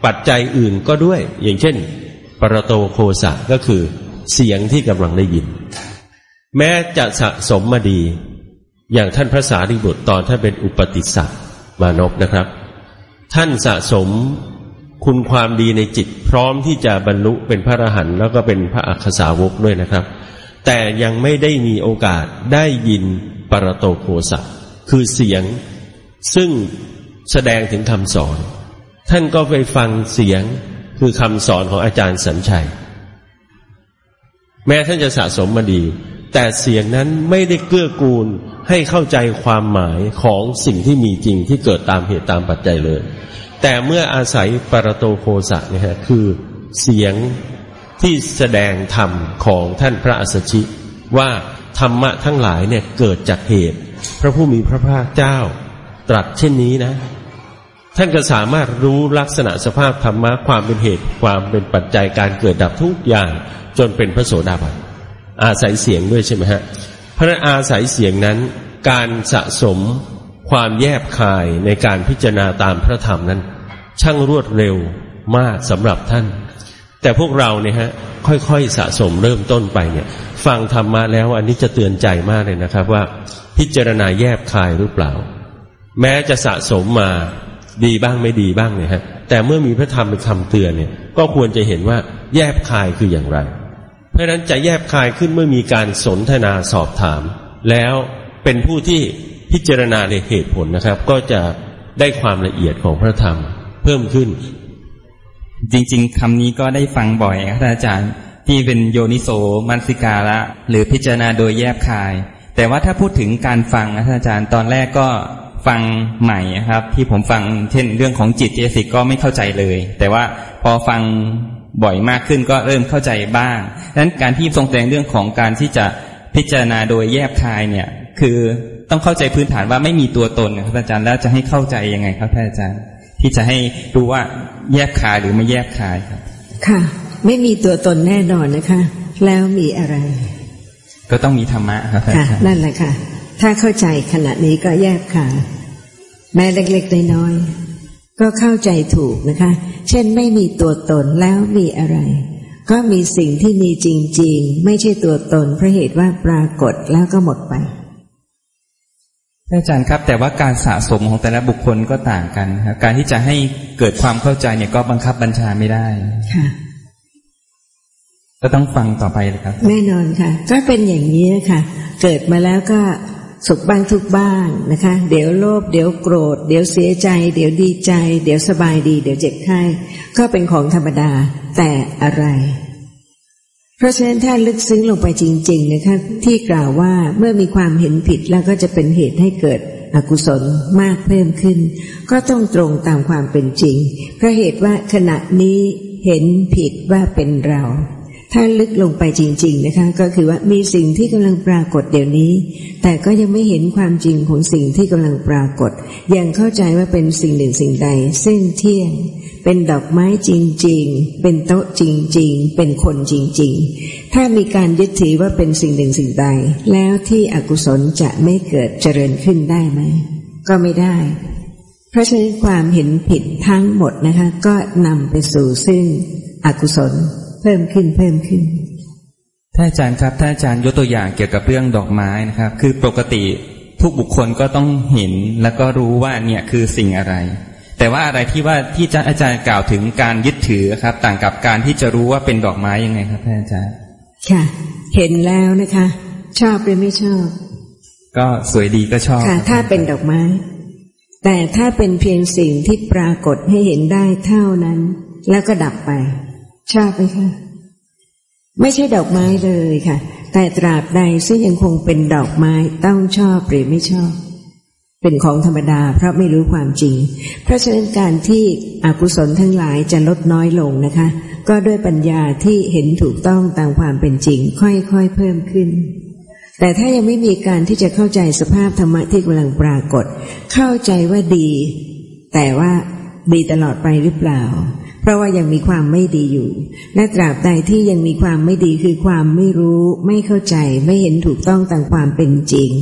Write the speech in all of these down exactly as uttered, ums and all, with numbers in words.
ปัจจัยอื่นก็ด้วยอย่างเช่นปรโตโคสะก็คือเสียงที่กำลังได้ยินแม้จะสะสมมาดีอย่างท่านพระสารีบุตรตอนท่านเป็นอุปติสสะมานพนะครับท่านสะสมคุณความดีในจิตพร้อมที่จะบรรลุเป็นพระอรหันต์แล้วก็เป็นพระอัคคสาวกด้วยนะครับแต่ยังไม่ได้มีโอกาสได้ยินปรโตโคสะคือเสียงซึ่งแสดงถึงคำสอนท่านก็ไปฟังเสียงคือคำสอนของอาจารย์สัญชัยแม้ท่านจะสะสมมาดีแต่เสียงนั้นไม่ได้เกื้อกูลให้เข้าใจความหมายของสิ่งที่มีจริงที่เกิดตามเหตุตามปัจจัยเลยแต่เมื่ออาศัยปรโตโคสะเนี่ยฮะคือเสียงที่แสดงธรรมของท่านพระอัสสชิว่าธรรมะทั้งหลายเนี่ยเกิดจากเหตุพระผู้มีพระภาคเจ้าตรัสเช่นนี้นะท่านก็สามารถรู้ลักษณะสภาพธรรมะความเป็นเหตุความเป็นปัจจัยการเกิดดับทุกอย่างจนเป็นพระโสดาบันอาศัยเสียงด้วยใช่ไหมฮะเพราะอาศัยเสียงนั้นการสะสมความแยบคายในการพิจารณาตามพระธรรมนั้นช่างรวดเร็วมากสำหรับท่านแต่พวกเราเนี่ยฮะค่อยๆสะสมเริ่มต้นไปเนี่ยฟังธรรมะแล้วอันนี้จะเตือนใจมากเลยนะครับว่าพิจารณาแยบคายหรือเปล่าแม้จะสะสมมาดีบ้างไม่ดีบ้างเนี่ยฮะแต่เมื่อมีพระธรรมเป็นคำเตือนเนี่ยก็ควรจะเห็นว่าแยบคายคืออย่างไรเพราะฉะนั้นจะแยบคายขึ้นเมื่อมีการสนทนาสอบถามแล้วเป็นผู้ที่พิจารณาในเหตุผลนะครับก็จะได้ความละเอียดของพระธรรมเพิ่มขึ้นจริงๆคำนี้ก็ได้ฟังบ่อยครับอาจารย์ที่เป็นโยนิโสมนสิการะหรือพิจารณาโดยแยบคายแต่ว่าถ้าพูดถึงการฟังนะอาจารย์ตอนแรกก็ฟังใหม่ครับที่ผมฟังเช่นเรื่องของจิตเจตสิกก็ไม่เข้าใจเลยแต่ว่าพอฟังบ่อยมากขึ้นก็เริ่มเข้าใจบ้างดังนั้นการที่ทรงแสดงเรื่องของการที่จะพิจารณาโดยแยบคายเนี่ยคือต้องเข้าใจพื้นฐานว่าไม่มีตัวตนครับอาจารย์แล้วจะให้เข้าใจยังไงครับอาจารย์ที่จะให้รู้ว่าแยบคายหรือไม่แยบคายครับค่ะไม่มีตัวตนแน่นอนนะคะแล้วมีอะไรก็ต้องมีธรรมะครับค่ะนั่นแหละค่ะถ้าเข้าใจขณะนี้ก็แยบคายแม้เล็กๆน้อยๆก็เข้าใจถูกนะคะเช่นไม่มีตัวตนแล้วมีอะไรก็มีสิ่งที่มีจริงๆไม่ใช่ตัวตนเพราะเหตุว่าปรากฏแล้วก็หมดไปอาจารย์ครับแต่ว่าการสะสมของแต่ละบุคคลก็ต่างกันครับการที่จะให้เกิดความเข้าใจเนี่ยก็บังคับบัญชาไม่ได้ค่ะก็ต้องฟังต่อไปเลยครับแน่นอนค่ะก็เป็นอย่างนี้ค่ะเกิดมาแล้วก็สุขบ้างทุกบ้างนะคะเดี๋ยวโลภเดี๋ยวโกรธเดี๋ยวเสียใจเดี๋ยวดีใจเดี๋ยวสบายดีเดี๋ยวเจ็บไข้ก็เป็นของธรรมดาแต่อะไรเพราะฉะนั้นถ้าลึกซึ้งลงไปจริงๆนะคะที่กล่าวว่าเมื่อมีความเห็นผิดแล้วก็จะเป็นเหตุให้เกิดอกุศลมากเพิ่มขึ้นก็ต้องตรงตามความเป็นจริงเพราะเหตุว่าขณะนี้เห็นผิดว่าเป็นเราถ้าลึกลงไปจริงๆนะคะก็คือว่ามีสิ่งที่กำลังปรากฏเดี๋ยวนี้แต่ก็ยังไม่เห็นความจริงของสิ่งที่กำลังปรากฏยังเข้าใจว่าเป็นสิ่งหนึ่งสิ่งใดซึ่งเที่ยงเป็นดอกไม้จริงๆเป็นโต๊ะจริงๆเป็นคนจริงๆถ้ามีการยึดถือว่าเป็นสิ่งหนึ่งสิ่งใดแล้วที่อกุศลจะไม่เกิดเจริญขึ้นได้ไหมก็ไม่ได้เพราะฉะนั้นความเห็นผิดทั้งหมดนะคะก็นำไปสู่ซึ่งอกุศลเพิ่มขึ้นเพิ่มขึ้นท่านอาจารย์ครับท่านอาจารย์ยกตัวอย่างเกี่ยวกับเรื่องดอกไม้นะครับคือปกติทุกบุคคลก็ต้องเห็นแล้วก็รู้ว่าเนี่ยคือสิ่งอะไรแต่ว่าอะไรที่ว่าที่อาจารย์กล่าวถึงการยึดถือครับต่างกับการที่จะรู้ว่าเป็นดอกไม้ยังไงครับท่านอาจารย์ค่ะเห็นแล้วนะคะชอบหรือไม่ชอบก็สวยดีก็ชอบค่ะถ้าเป็นดอกไม้แต่ถ้าเป็นเพียงสิ่งที่ปรากฏให้เห็นได้เท่านั้นแล้วก็ดับไปชอบไหมคะไม่ใช่ดอกไม้เลยค่ะแต่ตราบใดซึ่งยังคงเป็นดอกไม้ต้องชอบหรือไม่ชอบเป็นของธรรมดาเพราะไม่รู้ความจริงเพราะฉะนั้นการที่อกุศลทั้งหลายจะลดน้อยลงนะคะก็ด้วยปัญญาที่เห็นถูกต้องตามความเป็นจริงค่อยๆเพิ่มขึ้นแต่ถ้ายังไม่มีการที่จะเข้าใจสภาพธรรมะที่กำลังปรากฏเข้าใจว่าดีแต่ว่าดีตลอดไปหรือเปล่าเพราะว่ายังมีความไม่ดีอยู่และตราบใดที่ยังมีความไม่ดีคือความไม่รู้ไม่เข้าใจไม่เห็นถูกต้องตามความเป็นจริง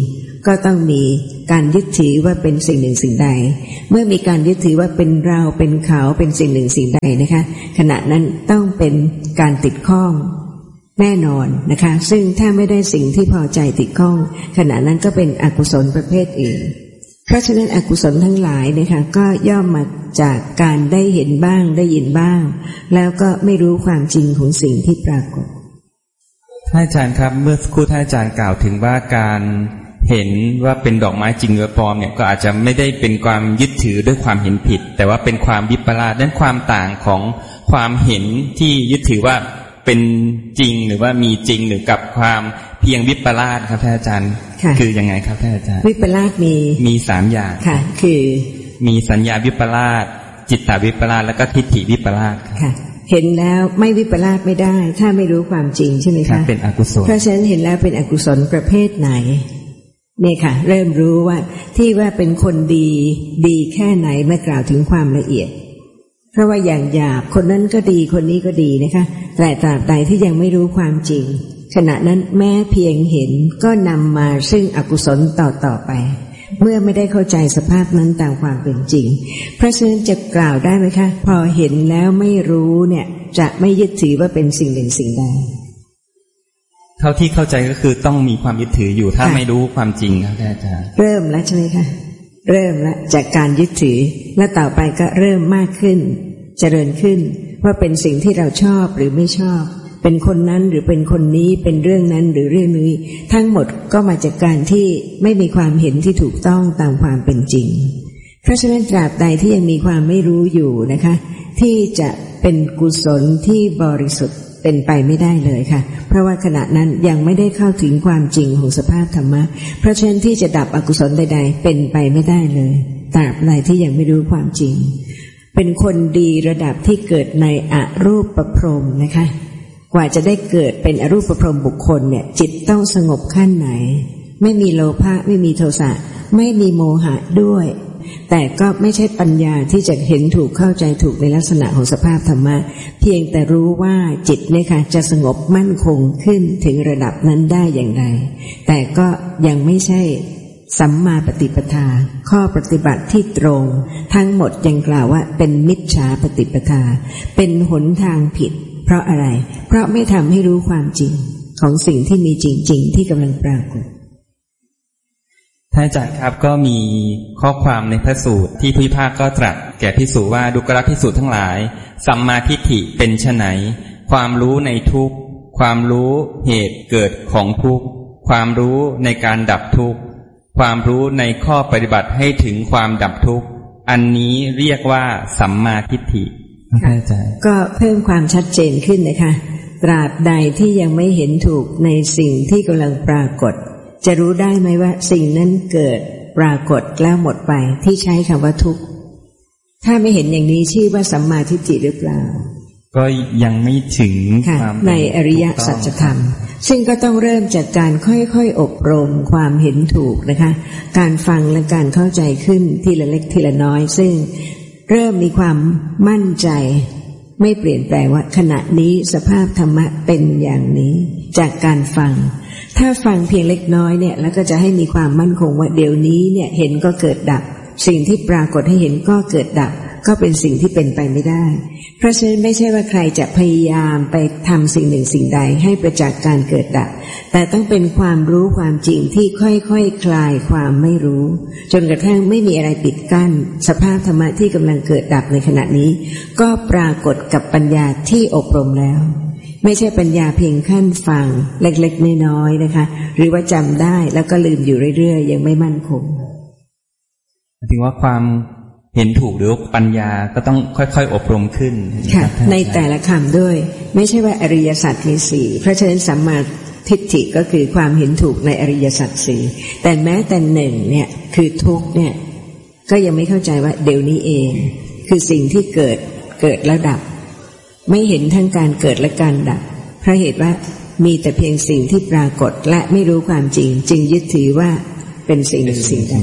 ก็ต้องมีการยึดถือว่าเป็นสิ่งหนึ่งสิ่งใดเมื่อมีการยึดถือว่าเป็นเราเป็นเขาเป็นสิ่งหนึ่งสิ่งใดนะคะขณะนั้นต้องเป็นการติดข้องแน่นอนนะคะซึ่งถ้าไม่ได้สิ่งที่พอใจติดข้องขณะนั้นก็เป็นอกุศลประเภทอื่นเพราะฉะนั้นอกุศลทั้งหลายนะคะก็ย่อมมาจากการได้เห็นบ้างได้ยินบ้างแล้วก็ไม่รู้ความจริงของสิ่งที่ปรากฏท่านอาจารย์ครับเมื่อครู่ท่านอาจารย์กล่าวถึงว่าการเห็นว่าเป็นดอกไม้จริงหรือปลอมเนี่ยก็อาจจะไม่ได้เป็นความยึดถือด้วยความเห็นผิดแต่ว่าเป็นความวิปลาสนั้นความต่างของความเห็นที่ยึดถือว่าเป็นจริงหรือว่ามีจริงหรือกับความเพียงวิปลาสครับท่านอาจารย์คือยังไงครับท่านอาจารย์วิปลาสมีมีสามอย่างค่ะคือมีสัญญาวิปลาสจิตตวิปลาสแล้วก็ทิฏฐิวิปลาสค่ะเห็นแล้วไม่วิปลาสไม่ได้ถ้าไม่รู้ความจริงใช่ไหมคะเป็นอกุศลเพราะฉะนั้นเห็นแล้วเป็นอกุศลประเภทไหนเนี่ยค่ะเริ่มรู้ว่าที่ว่าเป็นคนดีดีแค่ไหนเมื่อกล่าวถึงความละเอียดเพราะว่าอย่างหยาบคนนั้นก็ดีคนนี้ก็ดีนะคะแต่ตราบใดที่ยังไม่รู้ความจริงขณะนั้นแม้เพียงเห็นก็นำมาซึ่งอกุศลต่อต่อไปเมื่อไม่ได้เข้าใจสภาพนั้นตามความเป็นจริงเพราะฉะนั้นจะกล่าวได้ไหมคะพอเห็นแล้วไม่รู้เนี่ยจะไม่ยึดถือว่าเป็นสิ่งหนึ่งสิ่งใดเท่าที่เข้าใจก็คือต้องมีความยึดถืออยู่ถ้าไม่รู้ความจริงครับอาจารย์เริ่มแล้วใช่ไหมคะเริ่มแล้วจากการยึดถือและต่อไปก็เริ่มมากขึ้นเจริญขึ้นว่าเป็นสิ่งที่เราชอบหรือไม่ชอบเป็นคนนั้นหรือเป็นคนนี้เป็นเรื่องนั้นหรือเรื่องนี้ทั้งหมดก็มาจากการที่ไม่มีความเห็นที่ถูกต้องตามความเป็นจริงเพราะฉะนั้นตราบใดที่ยังมีความไม่รู้อยู่นะคะที่จะเป็นกุศลที่บริสุทธิ์เป็นไปไม่ได้เลยค่ะเพราะว่าขณะนั้นยังไม่ได้เข้าถึงความจริงของสภาพธรรมะเพราะฉะนั้นที่จะดับอกุศลใดๆเป็นไปไม่ได้เลยตราบใดที่ยังไม่รู้ความจริงเป็นคนดีระดับที่เกิดในอรูปพรหมนะคะกว่าจะได้เกิดเป็นอรูปพรหมบุคคลเนี่ยจิตต้องสงบขั้นไหนไม่มีโลภะไม่มีโทสะไม่มีโมหะด้วยแต่ก็ไม่ใช่ปัญญาที่จะเห็นถูกเข้าใจถูกในลักษณะของสภาพธรรมะเพียงแต่รู้ว่าจิตเนี่ยค่ะจะสงบมั่นคงขึ้นถึงระดับนั้นได้อย่างไรแต่ก็ยังไม่ใช่สัมมาปฏิปทาข้อปฏิบัติที่ตรงทั้งหมดยังกล่าวว่าเป็นมิจฉาปฏิปทาเป็นหนทางผิดเพราะอะไรเพราะไม่ทำให้รู้ความจริงของสิ่งที่มีจริงๆที่กำลังปรากฏท่านอาจารย์ครับก็มีข้อความในพระสูตรที่พุทธภาคก็ตรัสแก่ภิกษุว่าดุกรภิกษุทั้งหลายสัมมาทิฏฐิเป็นไฉนความรู้ในทุกข์ความรู้เหตุเกิดของทุกข์ความรู้ในการดับทุกข์ความรู้ในข้อปฏิบัติให้ถึงความดับทุกข์อันนี้เรียกว่าสัมมาทิฏฐิก็เพิ่มความชัดเจนขึ้นนะคะตราบใดที่ยังไม่เห็นถูกในสิ่งที่กำลังปรากฏจะรู้ได้ไหมว่าสิ่งนั้นเกิดปรากฏแล้วหมดไปที่ใช้คำว่าทุกข์ถ้าไม่เห็นอย่างนี้ชื่อว่าสัมมาทิฏฐิหรือเปล่าก็ยังไม่ถึงความในอริยสัจธรรมซึ่งก็ต้องเริ่มจากการค่อยๆอบรมความเห็นถูกนะคะการฟังและการเข้าใจขึ้นทีละเล็กทีละน้อยซึ่งเริ่มมีความมั่นใจไม่เปลี่ยนแปลงว่าขณะนี้สภาพธรรมะเป็นอย่างนี้จากการฟังถ้าฟังเพียงเล็กน้อยเนี่ยแล้วก็จะให้มีความมั่นคงว่าเดี๋ยวนี้เนี่ยเห็นก็เกิดดับสิ่งที่ปรากฏให้เห็นก็เกิดดับก็เป็นสิ่งที่เป็นไปไม่ได้เพราะฉะนั้นไม่ใช่ว่าใครจะพยายามไปทำสิ่งหนึ่งสิ่งใดให้ประจักษ์การเกิดดับแต่ต้องเป็นความรู้ความจริงที่ค่อยๆ ค, คลายความไม่รู้จนกระทั่งไม่มีอะไรปิดกั้นสภาพธรรมะที่กำลังเกิดดับในขณะนี้ก็ปรากฏกับปัญญาที่อบรมแล้วไม่ใช่ปัญญาเพียงขั้นฟังเล็กๆน้อยๆนะคะหรือว่าจำได้แล้วก็ลืมอยู่เรื่อยๆยังไม่มั่นคงถึงว่าความเห็นถูกหรือปัญญาก็ต้องค่อยๆอบรมขึ้นค่ะในแต่ละคำด้วยไม่ใช่ว่าอริยสัจมีสี่เพราะฉะนั้นสัมมาทิฏฐิก็คือความเห็นถูกในอริยสัจสี่แต่แม้แต่หนึ่งเนี่ยคือทุกข์เนี่ยก็ยังไม่เข้าใจว่าเดี๋ยวนี้เองคือสิ่งที่เกิดเกิดแล้วดับไม่เห็นทั้งการเกิดและการดับเพราะเหตุว่ามีแต่เพียงสิ่งที่ปรากฏและไม่รู้ความจริงจึงยึดถือว่าเป็นสิ่งหนึ่งสิ่งใด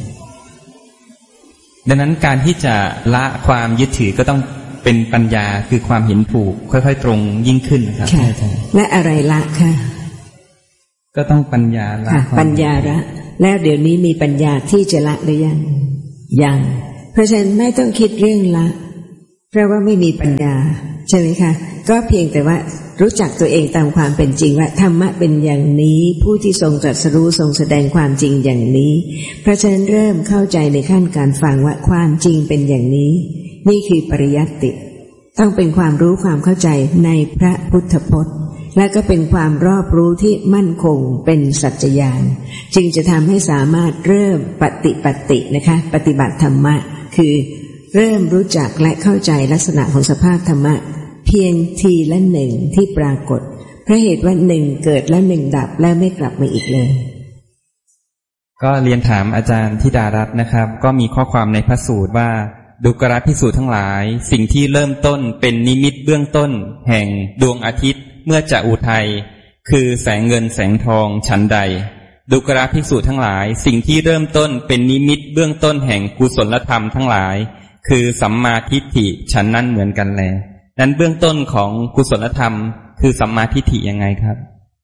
ดังนั้นการที่จะละความยึดถือก็ต้องเป็นปัญญาคือความเห็นถูกค่อยๆตรงยิ่งขึ้นนะครับและอะไรละค่ะก็ต้องปัญญาละปัญญาละแล้วเดี๋ยวนี้มีปัญญาที่จะละหรือยังยังเพราะฉะนั้นไม่ต้องคิดเรื่องละเพราะว่าไม่มีปัญญาใช่ไหมคะก็เพียงแต่ว่ารู้จักตัวเองตามความเป็นจริงว่าธรรมะเป็นอย่างนี้ผู้ที่ทรงตรัสรู้ทรงแสดงความจริงอย่างนี้เพราะฉะนั้นเริ่มเข้าใจในขั้นการฟังว่าความจริงเป็นอย่างนี้นี่คือปริยัติต้องเป็นความรู้ความเข้าใจในพระพุทธพจน์และก็เป็นความรอบรู้ที่มั่นคงเป็นสัจจญาณจึงจะทำให้สามารถเริ่มปฏิปัตินะคะปฏิบัติธรรมะคือเริ่มรู้จักและเข้าใจลักษณะของสภาพธรรมะเพียงทีละหนึ่งที่ปรากฏเพราะเหตุว่าหนึ่งเกิดและหนึ่งดับแล้วไม่กลับมาอีกเลยก็เรียนถามอาจารย์ธิดารัตน์นะครับก็มีข้อความในพระสูตรว่าดุกรภิกษุทั้งหลายสิ่งที่เริ่มต้นเป็นนิมิตเบื้องต้นแห่งดวงอาทิตย์เมื่อจะอุทัยคือแสงเงินแสงทองฉันใดดุกรภิกษุทั้งหลายสิ่งที่เริ่มต้นเป็นนิมิตเบื้องต้นแห่งกุศลธรรมทั้งหลายคือสัมมาทิฏฐิฉันนั้นเหมือนกันแลนั้นเบื้องต้นของกุศลธรรมคือสัมมาทิฏฐิยังไงครับ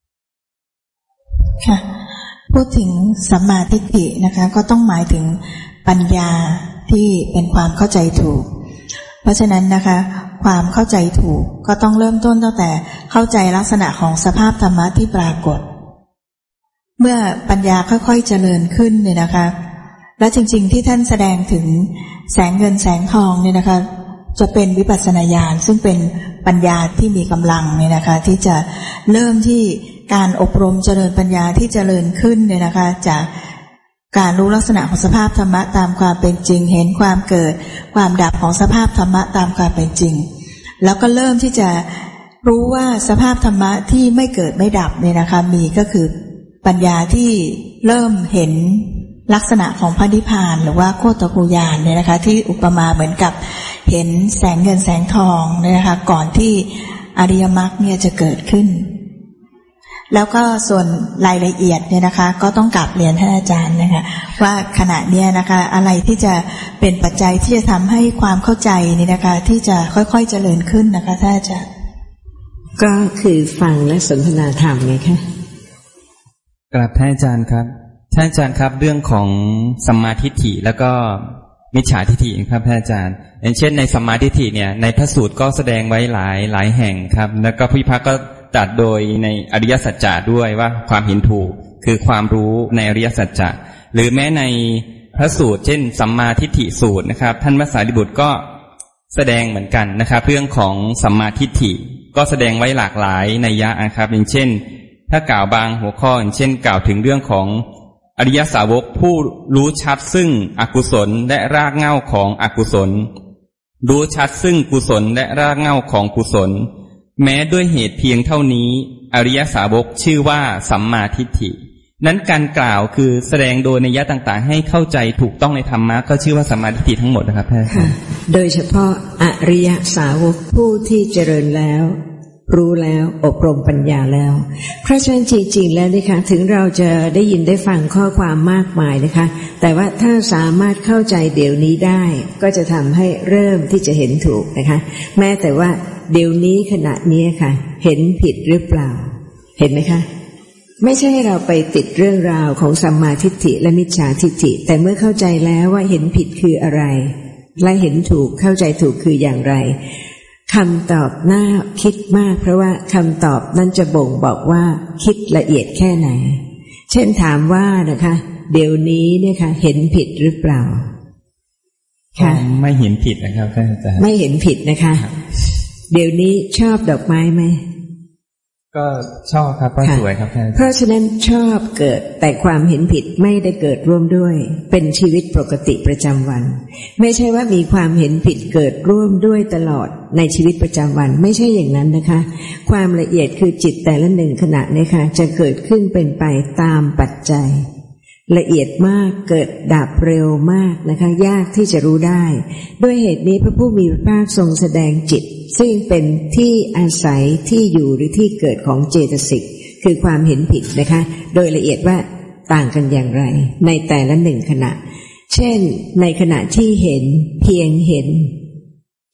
ค่ะพูดถึงสัมมาทิฏฐินะคะก็ต้องหมายถึงปัญญาที่เป็นความเข้าใจถูกเพราะฉะนั้นนะคะความเข้าใจถูกก็ต้องเริ่มต้นตั้งแต่เข้าใจลักษณะของสภาพธรรมะที่ปรากฏเมื่อปัญญาค่อยๆเจริญขึ้นเนี่ยนะคะและจริงๆที่ท่านแสดงถึงแสงเงินแสงทองเนี่ยนะคะจะเป็นวิปัสสนาญาณซึ่งเป็นปัญญาที่มีกำลังเนี่ยนะคะที่จะเริ่มที่การอบรมเจริญปัญญาที่เจริญขึ้นเนี่ยนะคะจากการรู้ลักษณะของสภาพธรรมะตามความเป็นจริงเห็นความเกิดความดับของสภาพธรรมะตามความเป็นจริงแล้วก็เริ่มที่จะรู้ว่าสภาพธรรมะที่ไม่เกิดไม่ดับเนี่ยนะคะมีก็คือปัญญาที่เริ่มเห็นลักษณะของพระนิพพานหรือว่าโคตคูญาณเนี่ยนะคะที่อุปมาเหมือนกับเห็นแสงเงินแสงทองเนี่ยนะคะก่อนที่อริยมรรคเนี่ยจะเกิดขึ้นแล้วก็ส่วนรายละเอียดเนี่ยนะคะก็ต้องกลับเรียนท่านอาจารย์นะคะว่าขณะเนี้ยนะคะอะไรที่จะเป็นปัจจัยที่จะทำให้ความเข้าใจนี่นะคะที่จะค่อยๆเจริญขึ้นนะคะท่านอาจารย์ก็คือฟังและสนทนาธรรมไงคะกราบท่านอาจารย์ครับท่านอาจารย์ครับเรื่องของสัมมาทิฏฐิแล้วก็มิจฉาทิฏฐิครับท่านอาจารย์อย่างเช่นในสัมมาทิฏฐิเนี่ยในพระสูตรก็แสดงไว้หลายหลายแห่งครับแล้วก็พิพักษ์ก็ตัดโดยในอริยสัจจะด้วยว่าความเห็นถูกคือความรู้ในอริยสัจจะหรือแม้ในพระสูตรเช่นสัมมาทิฏฐิสูตรนะครับท่านพระสารีบุตรก็แสดงเหมือนกันนะครับเรื่องของสัมมาทิฏฐิก็แสดงไว้หลากหลายนัยยะนะครับอย่างเช่นถ้ากล่าวบางหัวข้ออย่างเช่นกล่าวถึงเรื่องของอริยสาวกผู้รู้ชัดซึ่งอกุศลและรากเหง้าของอกุศลรู้ชัดซึ่งกุศลและรากเหง้าของกุศลแม้ด้วยเหตุเพียงเท่านี้อริยสาวกชื่อว่าสัมมาทิฏฐินั้นการกล่าวคือแสดงโดยนัยยะต่างๆให้เข้าใจถูกต้องในธรรมะก็ชื่อว่าสัมมาทิฏฐิทั้งหมดนะครับท่านค่ะโดยเฉพาะอริยสาวกผู้ที่เจริญแล้วรู้แล้วอบรมปัญญาแล้วเพราะฉะนั้นจริงๆแล้วนะคะถึงเราจะได้ยินได้ฟังข้อความมากมายนะคะแต่ว่าถ้าสามารถเข้าใจเดี๋ยวนี้ได้ก็จะทำให้เริ่มที่จะเห็นถูกนะคะแม้แต่ว่าเดี๋ยวนี้ขณะนี้ค่ะเห็นผิดหรือเปล่าเห็นไหมคะไม่ใช่ให้เราไปติดเรื่องราวของสัมมาทิฏฐิและมิจฉาทิฏฐิแต่เมื่อเข้าใจแล้วว่าเห็นผิดคืออะไรและเห็นถูกเข้าใจถูกคืออย่างไรคำตอบน่าคิดมากเพราะว่าคำตอบนั้นจะบ่งบอกว่าคิดละเอียดแค่ไหนเช่นถามว่านะคะเดี๋ยวนี้เนี่ยค่ะเห็นผิดหรือเปล่าค่ะไม่เห็นผิดนะครับท่านอาจารย์ไม่เห็นผิดนะคะเดี๋ยวนี้ชอบดอกไม้ไหมก็ชอบครับก็สวยครับท่านเพราะฉะนั้นชอบเกิดแต่ความเห็นผิดไม่ได้เกิดร่วมด้วยเป็นชีวิตปกติประจำวันไม่ใช่ว่ามีความเห็นผิดเกิดร่วมด้วยตลอดในชีวิตประจำวันไม่ใช่อย่างนั้นนะคะความละเอียดคือจิตแต่ละหนึ่งขณะนี้ค่ะจะเกิดขึ้นเป็นไปตามปัจจัยละเอียดมากเกิดดับเร็วมากนะคะยากที่จะรู้ได้ด้วยเหตุนี้พระผู้มีพระภาคทรงแสดงจิตซึ่งเป็นที่อาศัยที่อยู่หรือที่เกิดของเจตสิกคือความเห็นผิดนะคะโดยละเอียดว่าต่างกันอย่างไรในแต่ละหนึ่งขณะเช่นในขณะที่เห็นเพียงเห็น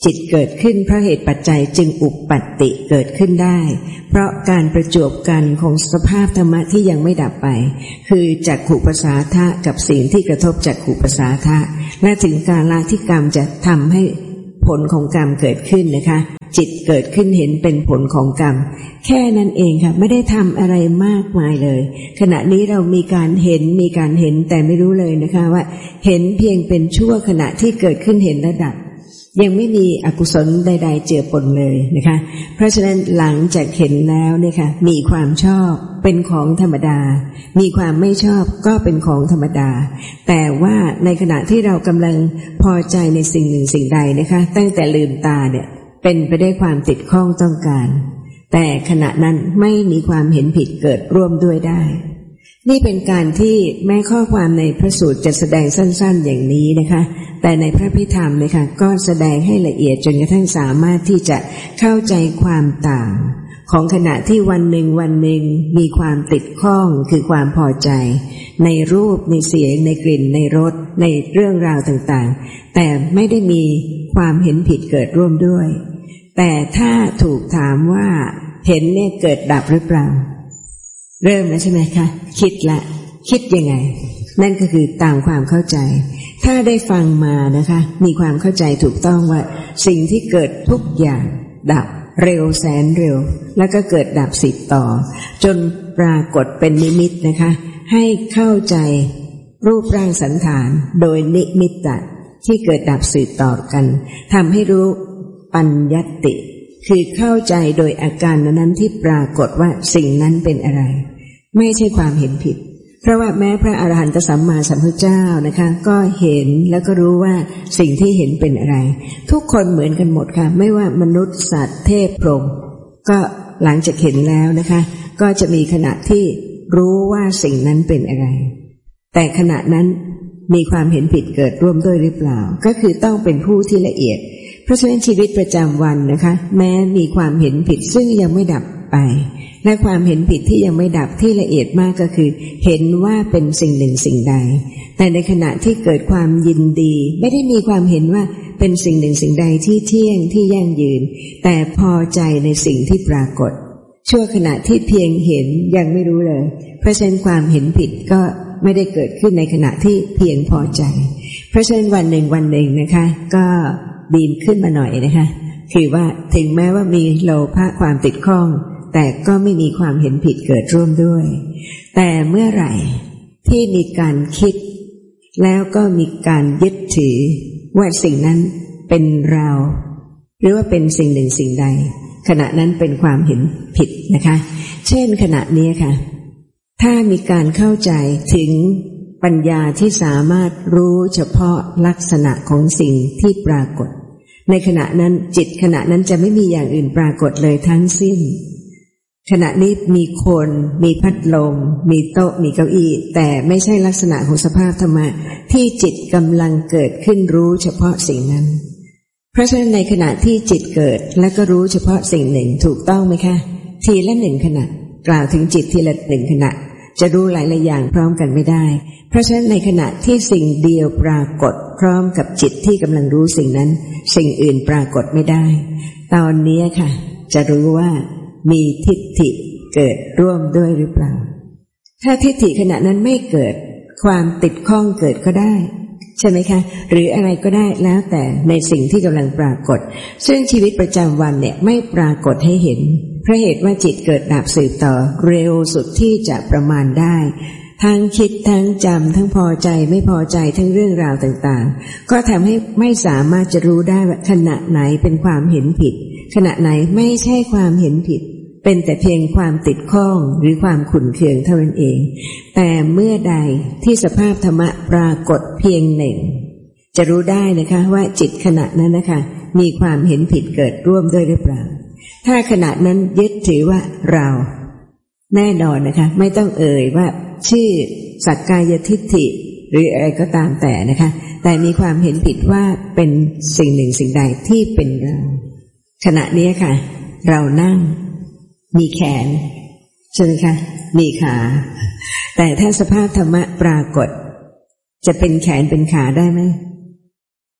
จิตเกิดขึ้นเพราะเหตุปัจจัยจึงอุปปัตติเกิดขึ้นได้เพราะการประจวบกันของสภาพธรรมะที่ยังไม่ดับไปคือจักขุปัสสาทะกับสิ่งที่กระทบจักขุปัสสาทะและถึงกาลที่กรรมจะทำให้ผลของกรรมเกิดขึ้นนะคะจิตเกิดขึ้นเห็นเป็นผลของกรรมแค่นั้นเองค่ะไม่ได้ทำอะไรมากมายเลยขณะนี้เรามีการเห็นมีการเห็นแต่ไม่รู้เลยนะคะว่าเห็นเพียงเป็นชั่วขณะที่เกิดขึ้นเห็นระดับยังไม่มีอกุศลใดๆเจือปนเลยนะคะเพราะฉะนั้นหลังจากเห็นแล้วเนี่ยค่ะมีความชอบเป็นของธรรมดามีความไม่ชอบก็เป็นของธรรมดาแต่ว่าในขณะที่เรากำลังพอใจในสิ่งหนึ่งสิ่งใดนะคะตั้งแต่ลืมตาเนี่ยเป็นไปด้วยความติดข้องต้องการแต่ขณะนั้นไม่มีความเห็นผิดเกิดร่วมด้วยได้นี่เป็นการที่แม้ข้อความในพระสูตรจะแสดงสั้นๆอย่างนี้นะคะแต่ในพระพิธรรมนะคะก็แสดงให้ละเอียดจนกระทั่งสามารถที่จะเข้าใจความต่างของขณะที่วันหนึ่งวันหนึ่งมีความติดข้องคือความพอใจในรูปในเสียงในกลิ่นในรสในเรื่องราวต่างๆแต่ไม่ได้มีความเห็นผิดเกิดร่วมด้วยแต่ถ้าถูกถามว่าเห็นเนี่ยเกิดดับหรือเปล่าเริ่มแล้วใช่ไหมคะคิดละคิดยังไงนั่นก็คือตามความเข้าใจถ้าได้ฟังมานะคะมีความเข้าใจถูกต้องว่าสิ่งที่เกิดทุกอย่างดับเร็วแสนเร็วแล้วก็เกิดดับสืบต่อจนปรากฏเป็นนิมิตนะคะให้เข้าใจรูปร่างสันฐานโดยนิมิตตะที่เกิดดับสืบต่อกันทำให้รู้ปัญญัตติคือเข้าใจโดยอาการนั้นที่ปรากฏว่าสิ่งนั้นเป็นอะไรไม่ใช่ความเห็นผิดเพราะว่าแม้พระอรหันตสัมมาสัมพุทธเจ้านะคะก็เห็นแล้วก็รู้ว่าสิ่งที่เห็นเป็นอะไรทุกคนเหมือนกันหมดค่ะไม่ว่ามนุษย์สัตว์เทพพรหมก็หลังจากเห็นแล้วนะคะก็จะมีขณะที่รู้ว่าสิ่งนั้นเป็นอะไรแต่ขณะนั้นมีความเห็นผิดเกิดร่วมด้วยหรือเปล่าก็คือต้องเป็นผู้ที่ละเอียดเพราะฉะนั้นชีวิตประจำวันนะคะแม้มีความเห็นผิดซึ่งยังไม่ดับไปและความเห็นผิดที่ยังไม่ดับที่ละเอียดมากก็คือเห็นว่าเป็นสิ่งหนึ่งสิ่งใดแต่ในขณะที่เกิดความยินดีไม่ได้มีความเห็นว่าเป็นสิ่งหนึ่งสิ่งใดที่เที่ยงที่ยั่งยืนแต่พอใจในสิ่งที่ปรากฏชั่วขณะที่เพียงเห็นยังไม่รู้เลยเพราะฉะนั้นความเห็นผิดก็ไม่ได้เกิดขึ้นในขณะที่เพียงพอใจเพราะฉะนั้นวันหนึ่งวันหนึ่งนะคะก็ดีขึ้นมาหน่อยนะคะคือว่าถึงแม้ว่ามีโลภะความติดข้องแต่ก็ไม่มีความเห็นผิดเกิดร่วมด้วยแต่เมื่อไหร่ที่มีการคิดแล้วก็มีการยึดถือว่าสิ่งนั้นเป็นเราหรือว่าเป็นสิ่งหนึ่งสิ่งใดขณะนั้นเป็นความเห็นผิดนะคะเช่นขณะนี้ค่ะถ้ามีการเข้าใจถึงปัญญาที่สามารถรู้เฉพาะลักษณะของสิ่งที่ปรากฏในขณะนั้นจิตขณะนั้นจะไม่มีอย่างอื่นปรากฏเลยทั้งสิ้นขณะนี้มีคนมีพัดลมมีโต๊ะมีเก้าอี้แต่ไม่ใช่ลักษณะของสภาพธรรมะที่จิตกำลังเกิดขึ้นรู้เฉพาะสิ่งนั้นเพราะฉะนั้นในขณะที่จิตเกิดและก็รู้เฉพาะสิ่งหนึ่งถูกต้องไหมคะทีละหนึ่งขณะกล่าวถึงจิตทีละหนึ่งขณะจะรู้หลายๆอย่างพร้อมกันไม่ได้เพราะฉะนั้นในขณะที่สิ่งเดียวปรากฏพร้อมกับจิตที่กำลังรู้สิ่งนั้นสิ่งอื่นปรากฏไม่ได้ตอนนี้ค่ะจะรู้ว่ามีทิฏฐิเกิดร่วมด้วยหรือเปล่าถ้าทิฏฐิขณะนั้นไม่เกิดความติดข้องเกิดก็ได้ใช่ไหมคะหรืออะไรก็ได้แล้วแต่ในสิ่งที่กำลังปรากฏซึ่งชีวิตประจำวันเนี่ยไม่ปรากฏให้เห็นเพราะเหตุว่าจิตเกิดดับสืบต่อเร็วสุดที่จะประมาณได้ทั้งคิดทั้งจำทั้งพอใจไม่พอใจทั้งเรื่องราวต่างๆก็ทำให้ไม่สามารถจะรู้ได้ว่าขณะไหนเป็นความเห็นผิดขณะไหนไม่ใช่ความเห็นผิดเป็นแต่เพียงความติดข้องหรือความขุ่นเคืองเท่านั้นเองแต่เมื่อใดที่สภาพธรรมะปรากฏเพียงหนึ่งจะรู้ได้นะคะว่าจิตขณะนั้นนะคะมีความเห็นผิดเกิดร่วมด้วยหรือเปล่าถ้าขณะนั้นยึดถือว่าเราแน่นอนนะคะไม่ต้องเอ่ยว่าชื่อสักกายทิฏฐิหรืออะไรก็ตามแต่นะคะแต่มีความเห็นผิดว่าเป็นสิ่งหนึ่งสิ่งใดที่เป็นเราขณะนี้ค่ะเรานั่งมีแขนใช่ไหมคะมีขาแต่ถ้าสภาพธรรมะปรากฏจะเป็นแขนเป็นขาได้ไหม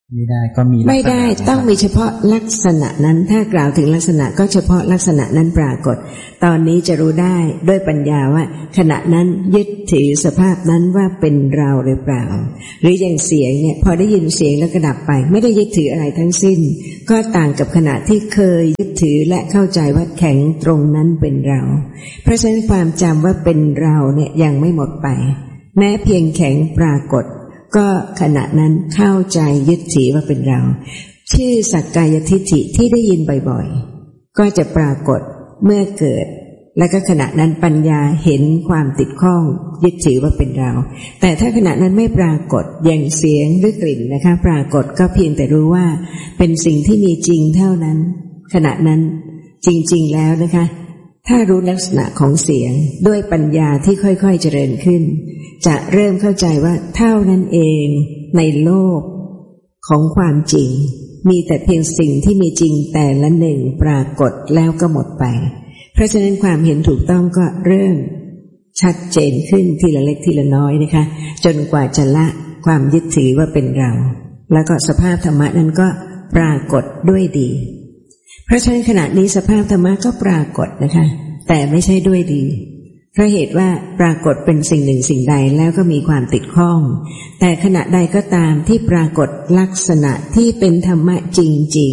ไม่ได้ก็มีไม่ได้ต้องมีเฉพาะลักษณะนั้นถ้ากล่าวถึงลักษณะก็เฉพาะลักษณะนั้นปรากฏตอนนี้จะรู้ได้ด้วยปัญญาว่าขณะนั้นยึดถือสภาพนั้นว่าเป็นเราหรือเปล่าหรืออย่างเสียงเนี่ยพอได้ยินเสียงแล้วก็ดับไปไม่ได้ยึดถืออะไรทั้งสิ้นก็ต่างกับขณะที่เคยยึดถือและเข้าใจว่าแข็งตรงนั้นเป็นเราเพราะฉะนั้นความจำว่าเป็นเราเนี่ยยังไม่หมดไปแม้เพียงแข็งปรากฏก็ขณะนั้นเข้าใจยึดถือว่าเป็นเราชื่อสักกายทิฏฐิที่ได้ยินบ่อยๆก็จะปรากฏเมื่อเกิดและก็ขณะนั้นปัญญาเห็นความติดข้องยึดถือว่าเป็นเราแต่ถ้าขณะนั้นไม่ปรากฏอย่างเสียงหรือกลิ่นนะคะปรากฏก็เพียงแต่รู้ว่าเป็นสิ่งที่มีจริงเท่านั้นขณะนั้นจริงๆแล้วนะคะถ้ารู้ลักษณะของเสียงด้วยปัญญาที่ค่อยๆเจริญขึ้นจะเริ่มเข้าใจว่าเท่านั้นเองในโลกของความจริงมีแต่เพียงสิ่งที่มีจริงแต่ละหนึ่งปรากฏแล้วก็หมดไปเพราะฉะนั้นความเห็นถูกต้องก็เริ่มชัดเจนขึ้นทีละเล็กทีละน้อยนะคะจนกว่าจะละความยึดถือว่าเป็นเราแล้วก็สภาพธรรมะนั้นก็ปรากฏด้วยดีเพราะฉะนั้นขณะนี้สภาพธรรมะก็ปรากฏนะคะแต่ไม่ใช่ด้วยดีเพราะเหตุว่าปรากฏเป็นสิ่งหนึ่งสิ่งใดแล้วก็มีความติดข้องแต่ขณะใดก็ตามที่ปรากฏลักษณะที่เป็นธรรมะจริง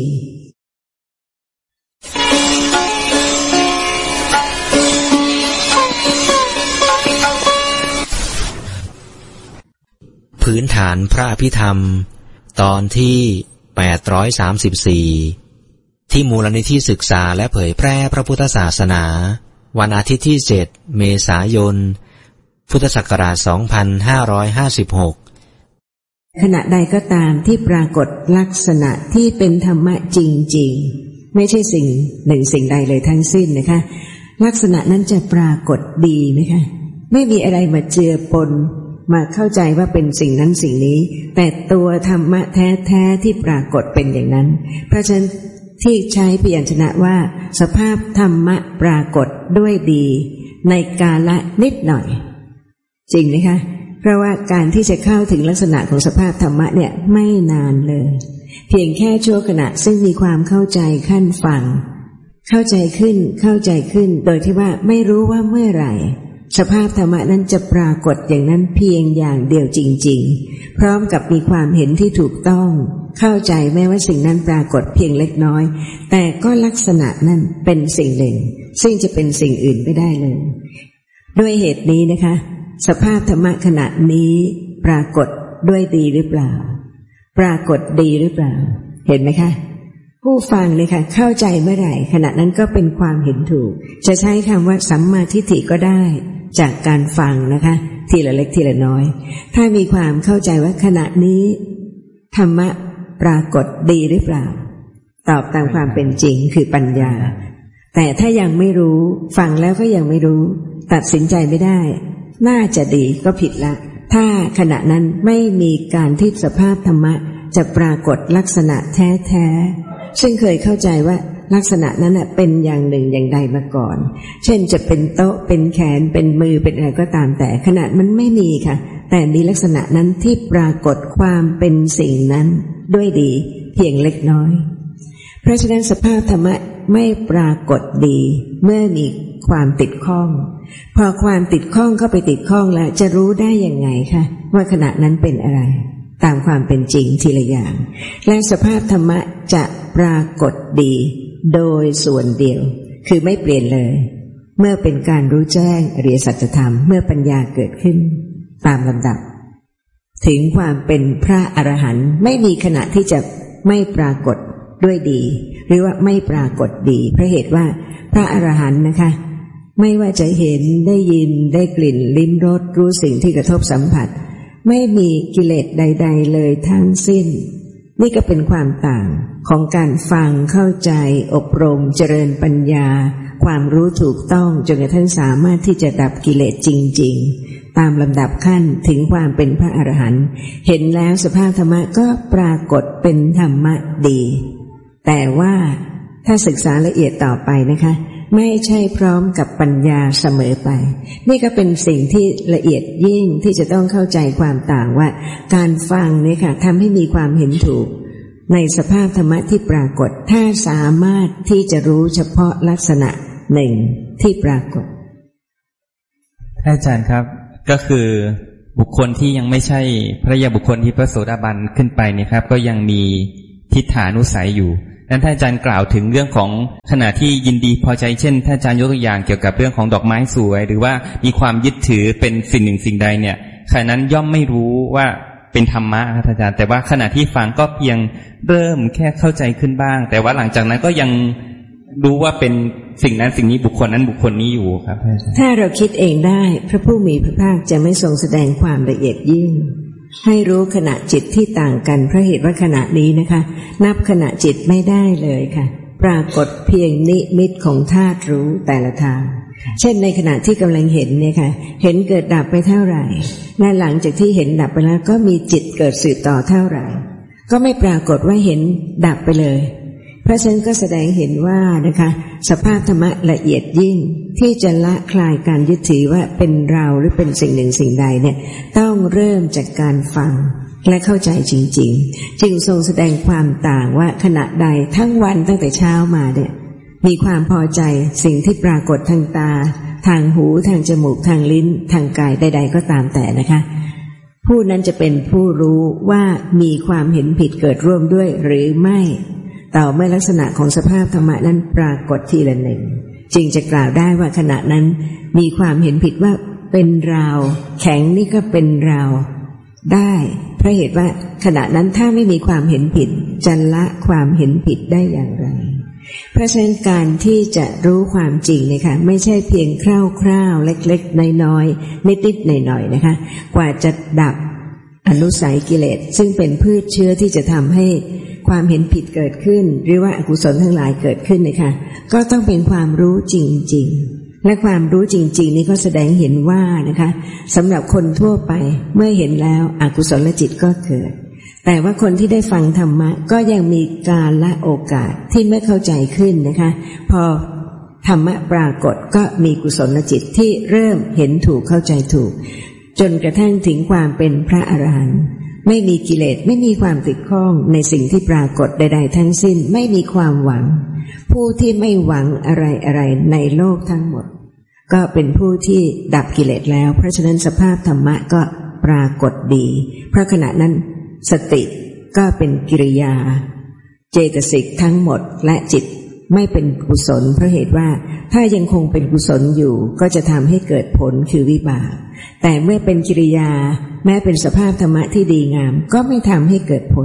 ๆพื้นฐานพระอภิธรรมตอนที่แปดร้อยสามสิบสี่ที่มูลนิธิศึกษาและเผยแพร่พระพุทธศาสนาวันอาทิตย์ที่เจ็ดเมษายนพุทธศักราชสองพันห้าร้อยห้าสิบหกขณะใดก็ตามที่ปรากฏลักษณะที่เป็นธรรมะจริงๆไม่ใช่สิ่งหนึ่งสิ่งใดเลยทั้งสิ้นนะคะลักษณะนั้นจะปรากฏดีไหมคะไม่มีอะไรมาเจือปนมาเข้าใจว่าเป็นสิ่งนั้นสิ่งนี้แต่ตัวธรรมะแท้ๆที่ปรากฏเป็นอย่างนั้นเพราะฉะนั้นที่ใช้พยัญชนะว่าสภาพธรรมะปรากฏด้วยดีในกาละนิดหน่อยจริงไหมคะเพราะว่าการที่จะเข้าถึงลักษณะของสภาพธรรมะเนี่ยไม่นานเลยเพียงแค่ชั่วขณะซึ่งมีความเข้าใจขั้นฟังเข้าใจขึ้นเข้าใจขึ้นโดยที่ว่าไม่รู้ว่าเมื่อไหร่สภาพธรรมะนั้นจะปรากฏอย่างนั้นเพียงอย่างเดียวจริงๆพร้อมกับมีความเห็นที่ถูกต้องเข้าใจแม้ว่าสิ่งนั้นปรากฏเพียงเล็กน้อยแต่ก็ลักษณะนั้นเป็นสิ่งหนึ่งซึ่งจะเป็นสิ่งอื่นไม่ได้เลยด้วยเหตุนี้นะคะสภาพธรรมะขณะนี้ปรากฏด้วยดีหรือเปล่าปรากฏดีหรือเปล่าเห็นไหมคะผู้ฟังเลยค่ะเข้าใจเมื่อไหร่ขณะนั้นก็เป็นความเห็นถูกจะใช้คำว่าสัมมาทิฏฐิก็ได้จากการฟังนะคะทีละเล็กทีละน้อยถ้ามีความเข้าใจว่าขณะนี้ธรรมะปรากฏดีหรือเปล่าตอบตามความเป็นจริงคือปัญญาแต่ถ้ายังไม่รู้ฟังแล้วก็ยังไม่รู้ตัดสินใจไม่ได้น่าจะดีก็ผิดละถ้าขณะนั้นไม่มีการที่สภาพธรรมะจะปรากฏลักษณะแท้ๆซึ่งเคยเข้าใจว่าลักษณะนั้นเป็นอย่างหนึ่งอย่างใดมาก่อนเช่นจะเป็นโต๊ะเป็นแขนเป็นมือเป็นอะไรก็ตามแต่ขณะมันไม่มีค่ะแต่มีลักษณะนั้นที่ปรากฏความเป็นสิ่งนั้นด้วยดีเพียงเล็กน้อยเพราะฉะนั้นสภาพธรรมะไม่ปรากฏดีเมื่อมีความติดข้องพอความติดข้องเข้าไปติดข้องแล้วจะรู้ได้ยังไงคะว่าขณะนั้นเป็นอะไรตามความเป็นจริงทีละอย่างและสภาพธรรมะจะปรากฏดีโดยส่วนเดียวคือไม่เปลี่ยนเลยเมื่อเป็นการรู้แจ้งอริยสัจธรรมเมื่อปัญญาเกิดขึ้นตามลำดับถึงความเป็นพระอรหันต์ไม่มีขณะที่จะไม่ปรากฏด้วยดีหรือว่าไม่ปรากฏดีเพราะเหตุว่าพระอรหันต์นะคะไม่ว่าจะเห็นได้ยินได้กลิ่นลิ้มรสรู้สิ่งที่กระทบสัมผัสไม่มีกิเลสใดๆเลยทั้งสิ้นนี่ก็เป็นความต่างของการฟังเข้าใจอบรมเจริญปัญญาความรู้ถูกต้องจนกระทั่งสามารถที่จะดับกิเลสจริงๆตามลำดับขั้นถึงความเป็นพระอรหันต์เห็นแล้วสภาพธรรมะก็ปรากฏเป็นธรรมะดีแต่ว่าถ้าศึกษาละเอียดต่อไปนะคะไม่ใช่พร้อมกับปัญญาเสมอไปนี่ก็เป็นสิ่งที่ละเอียดยิ่งที่จะต้องเข้าใจความต่างว่าการฟังนี่ค่ะทำให้มีความเห็นถูกในสภาพธรรมะที่ปรากฏถ้าสามารถที่จะรู้เฉพาะลักษณะหนึ่งที่ปรากฏอาจารย์ครับก็คือบุคคลที่ยังไม่ใช่พระยาบุคคลที่พระโสดาบันขึ้นไปเนี่ยครับก็ยังมีทิฏฐานุสัยอยู่นั้นท่านอาจารย์กล่าวถึงเรื่องของขณะที่ยินดีพอใจเช่นท่านอาจารย์ยกตัวอย่างเกี่ยวกับเรื่องของดอกไม้สวยหรือว่ามีความยึดถือเป็นสิ่งหนึ่งสิ่งใดเนี่ยขณะนั้นย่อมไม่รู้ว่าเป็นธรรมะครับอาจารย์แต่ว่าขณะที่ฟังก็เพียงเริ่มแค่เข้าใจขึ้นบ้างแต่ว่าหลังจากนั้นก็ยังรู้ว่าเป็นสิ่งนั้นสิ่งนี้บุคคลนั้นบุคคลนี้อยู่ครับถ้าเราคิดเองได้พระผู้มีพระภาคจะไม่ทรงแสดงความละเอียดยิ่งให้รู้ขณะจิตที่ต่างกันเพราะเหตุว่าขณะนี้นะคะนับขณะจิตไม่ได้เลยค่ะปรากฏเพียงนิมิตของธาตุรู้แต่ละทางเช่นในขณะที่กำลังเห็นเนี่ยค่ะเห็นเกิดดับไปเท่าไหร่และหลังจากที่เห็นดับไปแล้วก็มีจิตเกิดสืบต่อเท่าไหร่ก็ไม่ปรากฏว่าเห็นดับไปเลยเพราะฉะนั้นก็แสดงเห็นว่านะคะสภาพธรรมะละเอียดยิ่งที่จะละคลายการยึดถือว่าเป็นเราหรือเป็นสิ่งหนึ่งสิ่งใดเนี่ยต้องเริ่มจากการฟังและเข้าใจจริงๆจึงทรงแสดงความต่างว่าขณะใดทั้งวันตั้งแต่เช้ามาเนี่ยมีความพอใจสิ่งที่ปรากฏทางตาทางหูทางจมูกทางลิ้นทางกายใดๆก็ตามแต่นะคะผู้นั้นจะเป็นผู้รู้ว่ามีความเห็นผิดเกิดร่วมด้วยหรือไม่ต่อเมื่อลักษณะของสภาพธรรมะนั้นปรากฏทีละหนึ่งจึงจะกล่าวได้ว่าขณะนั้นมีความเห็นผิดว่าเป็นเราแข็งนี่ก็เป็นเราได้เพราะเหตุว่าขณะนั้นถ้าไม่มีความเห็นผิดจะละความเห็นผิดได้อย่างไรเพราะฉะนั้นการที่จะรู้ความจริงนะคะไม่ใช่เพียงคร่าวๆเล็กๆน้อยๆนิดๆหน่อยๆนะคะกว่าจะดับอนุสัยกิเลสซึ่งเป็นพืชเชื้อที่จะทำให้ความเห็นผิดเกิดขึ้นหรือว่าอกุศลทั้งหลายเกิดขึ้นนะคะก็ต้องเป็นความรู้จริงๆและความรู้จริงๆนี้ก็แสดงเห็นว่านะคะสำหรับคนทั่วไปเมื่อเห็นแล้วอกุศลจิตก็เกิดแต่ว่าคนที่ได้ฟังธรรมะก็ยังมีการละโอกาสที่ไม่เข้าใจขึ้นนะคะพอธรรมะปรากฏก็มีกุศลจิตที่เริ่มเห็นถูกเข้าใจถูกจนกระทั่งถึงความเป็นพระอรหันต์ไม่มีกิเลสไม่มีความติดข้องในสิ่งที่ปรากฏใดๆทั้งสิ้นไม่มีความหวังผู้ที่ไม่หวังอะไรๆในโลกทั้งหมดก็เป็นผู้ที่ดับกิเลสแล้วเพราะฉะนั้นสภาพธรรมะก็ปรากฏดีเพราะขณะนั้นสติก็เป็นกิริยาเจตสิกทั้งหมดและจิตไม่เป็นกุศลเพราะเหตุว่าถ้ายังคงเป็นกุศลอยู่ก็จะทำให้เกิดผลคือวิบากแต่เมื่อเป็นกิริยาแม้เป็นสภาพธรรมะที่ดีงามก็ไม่ทำให้เกิดผล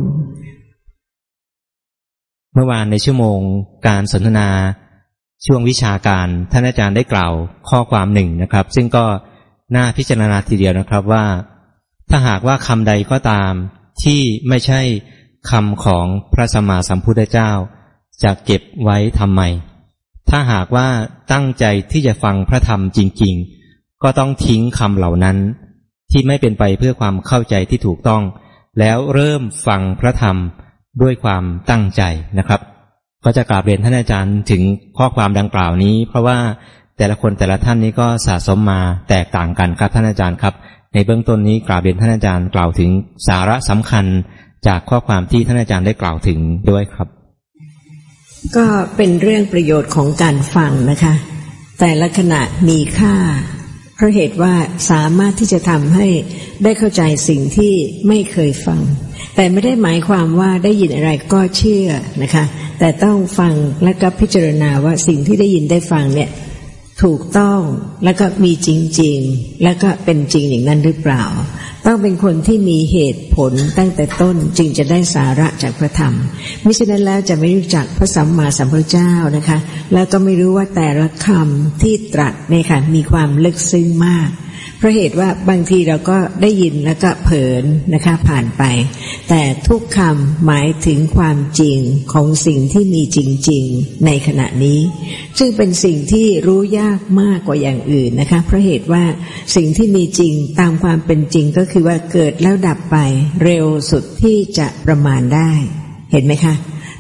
เมื่อวานในชั่วโมงการสนทนาช่วงวิชาการท่านอาจารย์ได้กล่าวข้อความหนึ่งนะครับซึ่งก็น่าพิจารณาทีเดียวนะครับว่าถ้าหากว่าคำใดก็ตามที่ไม่ใช่คำของพระสัมมาสัมพุทธเจ้าจะเก็บไว้ทำไมถ้าหากว่าตั้งใจที่จะฟังพระธรรมจริงๆก็ต้องทิ้งคำเหล่านั้นที่ไม่เป็นไปเพื่อความเข้าใจที่ถูกต้องแล้วเริ่มฟังพระธรรมด้วยความตั้งใจนะครับก็จะกราบเรียนท่านอาจารย์ถึงข้อความดังกล่าวนี้เพราะว่าแต่ละคนแต่ละท่านนี้ก็สะสมมาแตกต่างกันครับท่านอาจารย์ครับในเบื้องต้นนี้กราบเรียนท่านอาจารย์กล่าวถึงสาระสำคัญจากข้อความที่ท่านอาจารย์ได้กล่าวถึงด้วยครับก็เป็นเรื่องประโยชน์ของการฟังนะคะแต่ละขณะมีค่าเพราะเหตุว่าสามารถที่จะทำให้ได้เข้าใจสิ่งที่ไม่เคยฟังแต่ไม่ได้หมายความว่าได้ยินอะไรก็เชื่อนะคะแต่ต้องฟังและก็พิจารณาว่าสิ่งที่ได้ยินได้ฟังเนี่ยถูกต้องแล้วก็มีจริงๆแล้วก็เป็นจริงอย่างนั้นหรือเปล่าต้องเป็นคนที่มีเหตุผลตั้งแต่ต้นจึงจะได้สาระจากพระธรรมมิฉะนั้นแล้วจะไม่รู้จักพระสัมมาสัมพุทธเจ้านะคะแล้วก็ไม่รู้ว่าแต่ละคำที่ตรัสเนี่ยค่ะมีความลึกซึ้งมากเพราะเหตุว่าบางทีเราก็ได้ยินแล้วก็เผลอนะคะผ่านไปแต่ทุกคำหมายถึงความจริงของสิ่งที่มีจริงๆในขณะนี้ซึ่งเป็นสิ่งที่รู้ยากมากกว่าอย่างอื่นนะคะเพราะเหตุว่าสิ่งที่มีจริงตามความเป็นจริงก็คือว่าเกิดแล้วดับไปเร็วสุดที่จะประมาณได้เห็นไหมคะ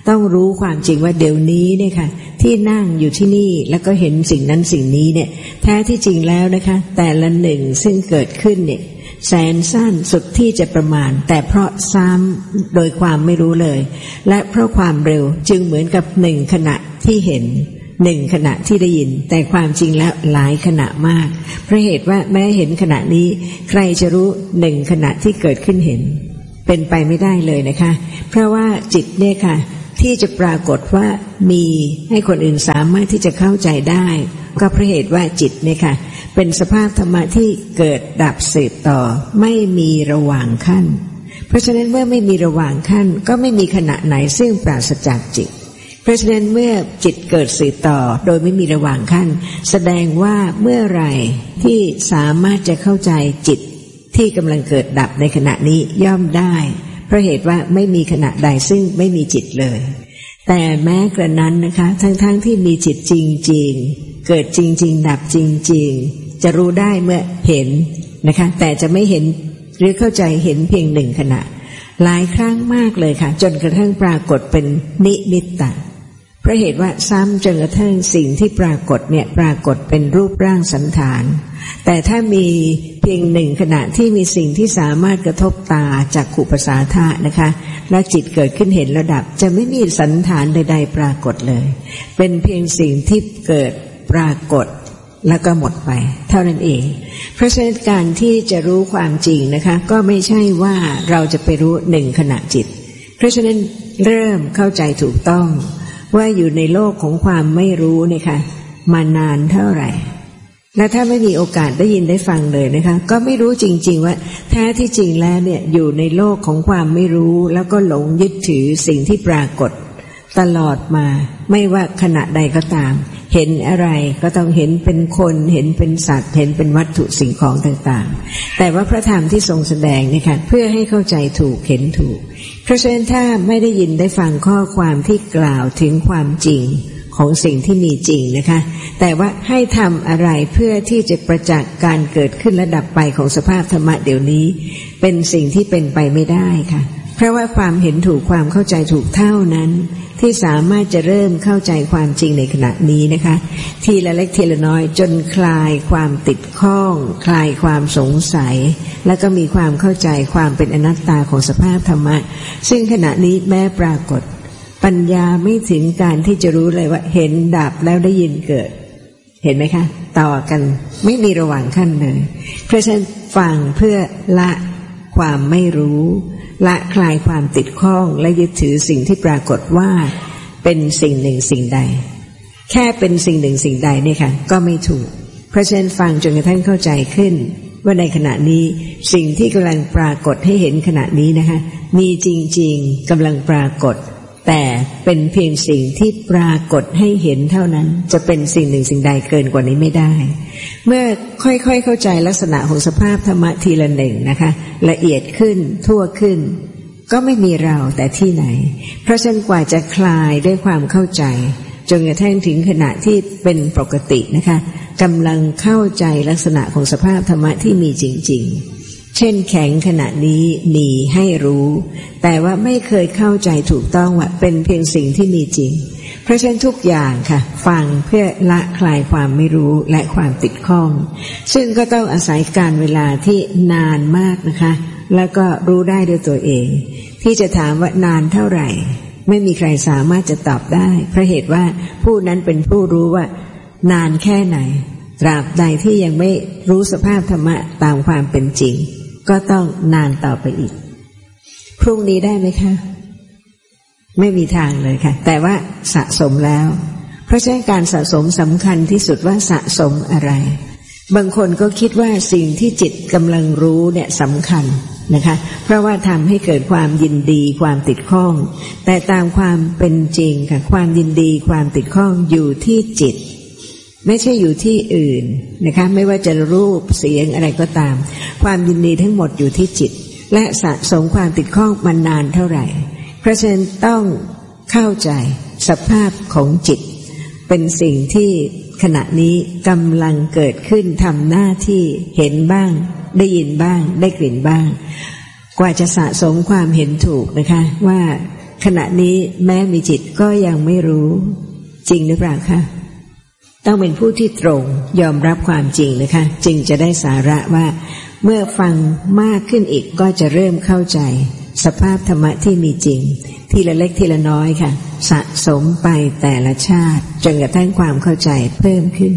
ต้องรู้ความจริงว่าเดี๋ยวนี้เนี่ยค่ะที่นั่งอยู่ที่นี่แล้วก็เห็นสิ่งนั้นสิ่งนี้เนี่ยแท้ที่จริงแล้วนะคะแต่ละหนึ่งซึ่งเกิดขึ้นเนี่ยแสนสั้นสุดที่จะประมาณแต่เพราะซ้ำโดยความไม่รู้เลยและเพราะความเร็วจึงเหมือนกับหนึ่งขณะที่เห็นหนึ่งขณะที่ได้ยินแต่ความจริงแล้วหลายขณะมากเพราะเหตุว่าแม้เห็นขณะนี้ใครจะรู้หนึ่งขณะที่เกิดขึ้นเห็นเป็นไปไม่ได้เลยนะคะเพราะว่าจิตเนี่ยค่ะที่จะปรากฏว่ามีให้คนอื่นสามารถที่จะเข้าใจได้ก็เพราะเหตุว่าจิตเนี่ยค่ะเป็นสภาพธรรมะที่เกิดดับสืบต่อไม่มีระหว่างขั้นเพราะฉะนั้นเมื่อไม่มีระหว่างขั้นก็ไม่มีขณะไหนซึ่งปราศจากจิตเพราะฉะนั้นเมื่อจิตเกิดสืบต่อโดยไม่มีระหว่างขั้นแสดงว่าเมื่อไหร่ที่สามารถจะเข้าใจจิตที่กำลังเกิดดับในขณะนี้ย่อมได้เพราะเหตุว่าไม่มีขณะใดซึ่งไม่มีจิตเลยแต่แม้กระนั้นนะคะทั้งๆ ท, ที่มีจิตจริงๆเกิดจริงๆดับจริงๆจะรู้ได้เมื่อเห็นนะคะแต่จะไม่เห็นหรือเข้าใจเห็นเพียงหนึ่งขณะหลายครั้งมากเลยค่ะจนกระทั่งปรากฏเป็นนิมิตตะเพราะเหตุว่าซ้ำจนกระทั่งสิ่งที่ปรากฏเนี่ยปรากฏเป็นรูปร่างสันฐานแต่ถ้ามีเพียงหนึ่งขณะที่มีสิ่งที่สามารถกระทบตาจากขุปสาทะนะคะและจิตเกิดขึ้นเห็นระดับจะไม่มีสันฐานใดๆปรากฏเลยเป็นเพียงสิ่งที่เกิดปรากฏแล้วก็หมดไปเท่านั้นเองเพราะฉะนั้นการที่จะรู้ความจริงนะคะก็ไม่ใช่ว่าเราจะไปรู้หนึ่งขณะจิตเพราะฉะนั้นเริ่มเข้าใจถูกต้องว่าอยู่ในโลกของความไม่รู้เนี่ยค่ะมานานเท่าไหร่และถ้าไม่มีโอกาสได้ยินได้ฟังเลยนะคะก็ไม่รู้จริงๆว่าแท้ที่จริงแล้วเนี่ยอยู่ในโลกของความไม่รู้แล้วก็หลงยึดถือสิ่งที่ปรากฏตลอดมาไม่ว่าขณะใดก็ตามเห็นอะไรก็ต้องเห็นเป็นคนเห็นเป็นสัตว์เห็นเป็นวัตถุสิ่งของต่างๆแต่ว่าพระธรรมที่ทรงแสดงเนี่ยค่ะเพื่อให้เข้าใจถูกเห็นถูกเพราะฉะนั้นถ้าไม่ได้ยินได้ฟังข้อความที่กล่าวถึงความจริงของสิ่งที่มีจริงนะคะแต่ว่าให้ทำอะไรเพื่อที่จะประจักษ์การเกิดขึ้นและดับไปของสภาพธรรมะเดี๋ยวนี้เป็นสิ่งที่เป็นไปไม่ได้ค่ะเพราะว่าความเห็นถูกความเข้าใจถูกเท่านั้นที่สามารถจะเริ่มเข้าใจความจริงในขณะนี้นะคะทีละเล็กทีละน้อยจนคลายความติดข้องคลายความสงสัยแล้วก็มีความเข้าใจความเป็นอนัตตาของสภาพธรรมะซึ่งขณะนี้แม้ปรากฏปัญญาไม่ถึงการที่จะรู้เลยว่าเห็นดับแล้วได้ยินเกิดเห็นไหมคะต่อกันไม่มีระหว่างขั้นเลยเพราะฉะนั้นฟังเพื่อละความไม่รู้ละคลายความติดข้องและยึดถือสิ่งที่ปรากฏว่าเป็นสิ่งหนึ่งสิ่งใดแค่เป็นสิ่งหนึ่งสิ่งใดเนี่ยค่ะก็ไม่ถูกเพราะฉะนั้นฟังจนกระทั่งเข้าใจขึ้นว่าในขณะนี้สิ่งที่กำลังปรากฏให้เห็นขณะนี้นะคะมีจริงๆกำลังปรากฏแต่เป็นเพียงสิ่งที่ปรากฏให้เห็นเท่านั้นจะเป็นสิ่งหนึ่งสิ่งใดเกินกว่านี้ไม่ได้เมื่อค่อยๆเข้าใจลักษณะของสภาพธรรมะทีละหนึ่งนะคะละเอียดขึ้นทั่วขึ้นก็ไม่มีเราแต่ที่ไหนเพราะฉะนั้นกว่าจะคลายด้วยความเข้าใจจนกระทั่งถึงขณะที่เป็นปกตินะคะกำลังเข้าใจลักษณะของสภาพธรรมะที่มีจริงๆเช่นแข็งขณะนี้มีให้รู้แต่ว่าไม่เคยเข้าใจถูกต้องว่าเป็นเพียงสิ่งที่มีจริงเพราะฉะนั้นทุกอย่างค่ะฟังเพื่อละคลายความไม่รู้และความติดข้องซึ่งก็ต้องอาศัยการเวลาที่นานมากนะคะแล้วก็รู้ได้ด้วยตัวเองที่จะถามว่านานเท่าไหร่ไม่มีใครสามารถจะตอบได้เพราะเหตุว่าผู้นั้นเป็นผู้รู้ว่านานแค่ไหนตราบใดที่ยังไม่รู้สภาพธรรมะตามความเป็นจริงก็ต้องนานต่อไปอีกพรุ่งนี้ได้ไหมคะไม่มีทางเลยค่ะแต่ว่าสะสมแล้วเพราะฉะนั้นการสะสมสำคัญที่สุดว่าสะสมอะไรบางคนก็คิดว่าสิ่งที่จิตกำลังรู้เนี่ยสำคัญนะคะเพราะว่าทำให้เกิดความยินดีความติดข้องแต่ตามความเป็นจริงค่ะความยินดีความติดข้องอยู่ที่จิตไม่ใช่อยู่ที่อื่นนะคะไม่ว่าจะรูปเสียงอะไรก็ตามความยินดีทั้งหมดอยู่ที่จิตและสะสมความติดข้องมานานเท่าไหร่เพราะฉะนั้นต้องเข้าใจสภาพของจิตเป็นสิ่งที่ขณะนี้กำลังเกิดขึ้นทำหน้าที่เห็นบ้างได้ยินบ้างได้กลิ่นบ้างกว่าจะสะสมความเห็นถูกนะคะว่าขณะนี้แม้มีจิตก็ยังไม่รู้จริงหรือเปล่าคะต้องเป็นผู้ที่ตรงยอมรับความจริงนะคะจึงจะได้สาระว่าเมื่อฟังมากขึ้นอีกก็จะเริ่มเข้าใจสภาพธรรมะที่มีจริงทีละเล็กทีละน้อยค่ะสะสมไปแต่ละชาติจนกระทั่งความเข้าใจเพิ่มขึ้น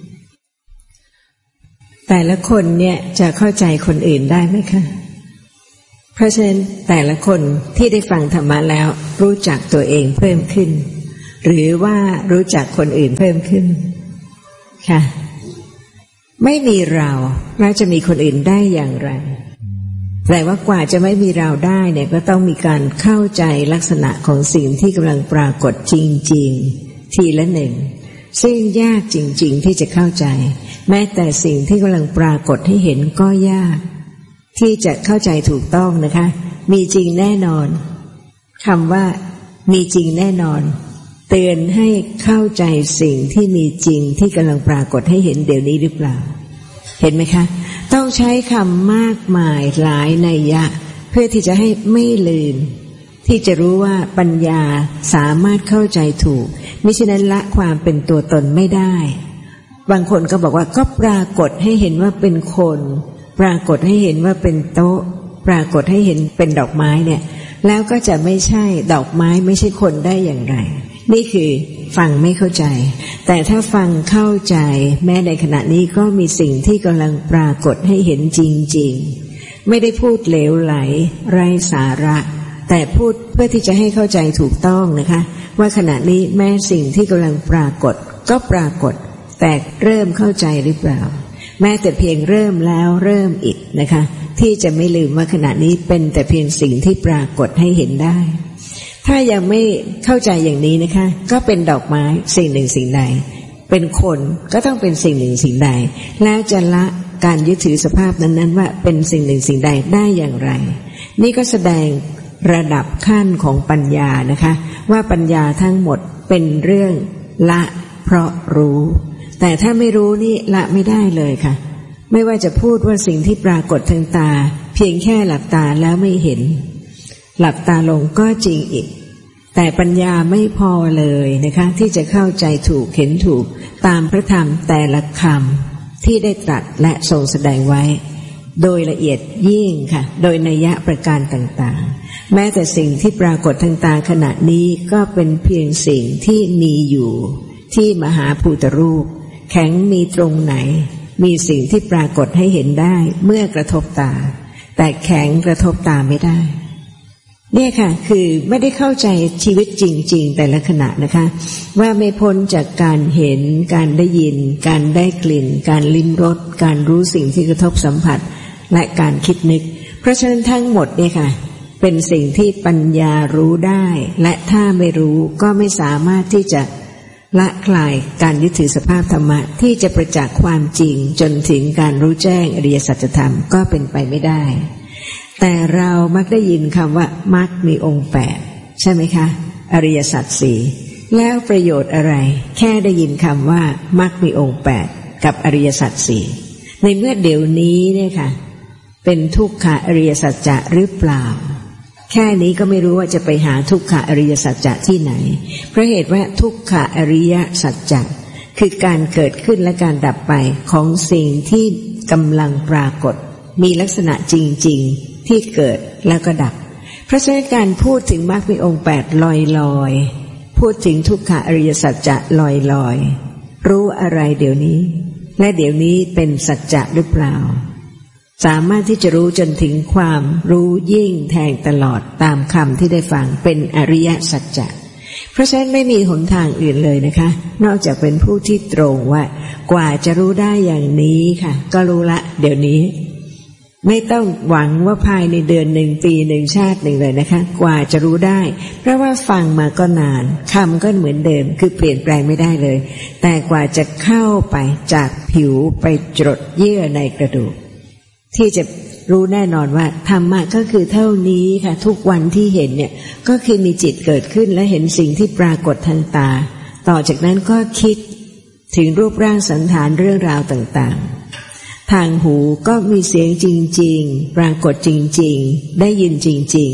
แต่ละคนเนี่ยจะเข้าใจคนอื่นได้ไหมคะเพราะฉะนั้นแต่ละคนที่ได้ฟังธรรมะแล้วรู้จักตัวเองเพิ่มขึ้นหรือว่ารู้จักคนอื่นเพิ่มขึ้นค่ะไม่มีเราเราจะมีคนอื่นได้อย่างไรแต่ว่ากว่าจะไม่มีเราได้เนี่ยก็ต้องมีการเข้าใจลักษณะของสิ่งที่กำลังปรากฏจริงๆทีละหนึ่งซึ่งยากจริงๆที่จะเข้าใจแม้แต่สิ่งที่กำลังปรากฏให้เห็นก็ยากที่จะเข้าใจถูกต้องนะคะมีจริงแน่นอนคำว่ามีจริงแน่นอนเตือนให้เข้าใจสิ่งที่มีจริงที่กำลังปรากฏให้เห็นเดี๋ยวนี้หรือเปล่าเห็นไหมคะต้องใช้คำมากมายหลายนัยยะเพื่อที่จะให้ไม่ลืมที่จะรู้ว่าปัญญาสามารถเข้าใจถูกมิฉะนั้นละความเป็นตัวตนไม่ได้บางคนก็บอกว่าก็ปรากฏให้เห็นว่าเป็นคนปรากฏให้เห็นว่าเป็นโต๊ะปรากฏให้เห็นเป็นดอกไม้เนี่ยแล้วก็จะไม่ใช่ดอกไม้ไม่ใช่คนได้อย่างไรนี่คือฟังไม่เข้าใจแต่ถ้าฟังเข้าใจแม้ในขณะนี้ก็มีสิ่งที่กำลังปรากฏให้เห็นจริงๆไม่ได้พูดเหลวไหลไร้สาระแต่พูดเพื่อที่จะให้เข้าใจถูกต้องนะคะว่าขณะนี้แม้สิ่งที่กำลังปรากฏก็ปรากฏแต่เริ่มเข้าใจหรือเปล่าแม้แต่เพียงเริ่มแล้วเริ่มอีกนะคะที่จะไม่ลืมว่าขณะนี้เป็นแต่เพียงสิ่งที่ปรากฏให้เห็นได้ถ้ายังไม่เข้าใจอย่างนี้นะคะก็เป็นดอกไม้สิ่งหนึ่งสิ่งใดเป็นคนก็ต้องเป็นสิ่งหนึ่งสิ่งใดแล้วจะละการยึดถือสภาพนั้นๆว่าเป็นสิ่งหนึ่งสิ่งใดได้อย่างไรนี่ก็แสดงระดับขั้นของปัญญานะคะว่าปัญญาทั้งหมดเป็นเรื่องละเพราะรู้แต่ถ้าไม่รู้นี่ละไม่ได้เลยค่ะไม่ว่าจะพูดว่าสิ่งที่ปรากฏทางตาเพียงแค่หลับตาแล้วไม่เห็นหลับตาลงก็จริงอีกแต่ปัญญาไม่พอเลยนะคะที่จะเข้าใจถูกเห็นถูกตามพระธรรมแต่ละคำที่ได้ตรัสและทรงแสดงไว้โดยละเอียดยิ่งค่ะโดยนัยยะประการต่างๆแม้แต่สิ่งที่ปรากฏทางตาขณะนี้ก็เป็นเพียงสิ่งที่มีอยู่ที่มหาภูตรูปแข็งมีตรงไหนมีสิ่งที่ปรากฏให้เห็นได้เมื่อกระทบตาแต่แข็งกระทบตาไม่ได้เนี่ยค่ะคือไม่ได้เข้าใจชีวิตจริงๆแต่ละขณะนะคะว่าไม่พ้นจากการเห็นการได้ยินการได้กลิ่นการลิ้มรสการรู้สิ่งที่กระทบสัมผัสและการคิดนึกเพราะฉะนั้นทั้งหมดเนี่ยค่ะเป็นสิ่งที่ปัญญารู้ได้และถ้าไม่รู้ก็ไม่สามารถที่จะละคลายการยึดถือสภาพธรรมะที่จะประจักษ์ความจริงจนถึงการรู้แจ้งอริยสัจธรรมก็เป็นไปไม่ได้แต่เรามักได้ยินคำว่ามรรคมีองค์แปดใช่ไหมคะอริยสัจสี่แล้วประโยชน์อะไรแค่ได้ยินคำว่ามรรคมีองค์แปดกับอริยสัจสี่ในเมื่อเดี๋ยวนี้เนี่ยค่ะเป็นทุกขอริยสัจจะหรือเปล่าแค่นี้ก็ไม่รู้ว่าจะไปหาทุกขอริยสัจจะที่ไหนเพราะเหตุว่าทุกขอริยสัจจะคือการเกิดขึ้นและการดับไปของสิ่งที่กำลังปรากฏมีลักษณะจริงๆที่เกิดแล้วก็ดับเพราะฉะนั้นการพูดถึงมรรคมีองค์แปดลอยๆพูดถึงทุกขอริยสัจจะลอยๆรู้อะไรเดี๋ยวนี้และเดี๋ยวนี้เป็นสัจจะหรือเปล่าสามารถที่จะรู้จนถึงความรู้ยิ่งแทงตลอดตามคำที่ได้ฟังเป็นอริยสัจจะเพราะฉะนั้นไม่มีหนทางอื่นเลยนะคะนอกจากเป็นผู้ที่ตรงว่ากว่าจะรู้ได้อย่างนี้ค่ะก็รู้ละเดี๋ยวนี้ไม่ต้องหวังว่าภายในเดือนหนึ่งปีหนึ่งชาติหนึ่งเลยนะคะกว่าจะรู้ได้เพราะว่าฟังมาก็นานคำก็เหมือนเดิมคือเปลี่ยนแปลงไม่ได้เลยแต่กว่าจะเข้าไปจากผิวไปจดเยื่อในกระดูกที่จะรู้แน่นอนว่าธรรมะก็คือเท่านี้ค่ะทุกวันที่เห็นเนี่ยก็คือมีจิตเกิดขึ้นและเห็นสิ่งที่ปรากฏทางตาต่อจากนั้นก็คิดถึงรูปร่างสันฐานเรื่องราวต่างๆทางหูก็มีเสียงจริงๆปรากฏจริงๆได้ยินจริงๆ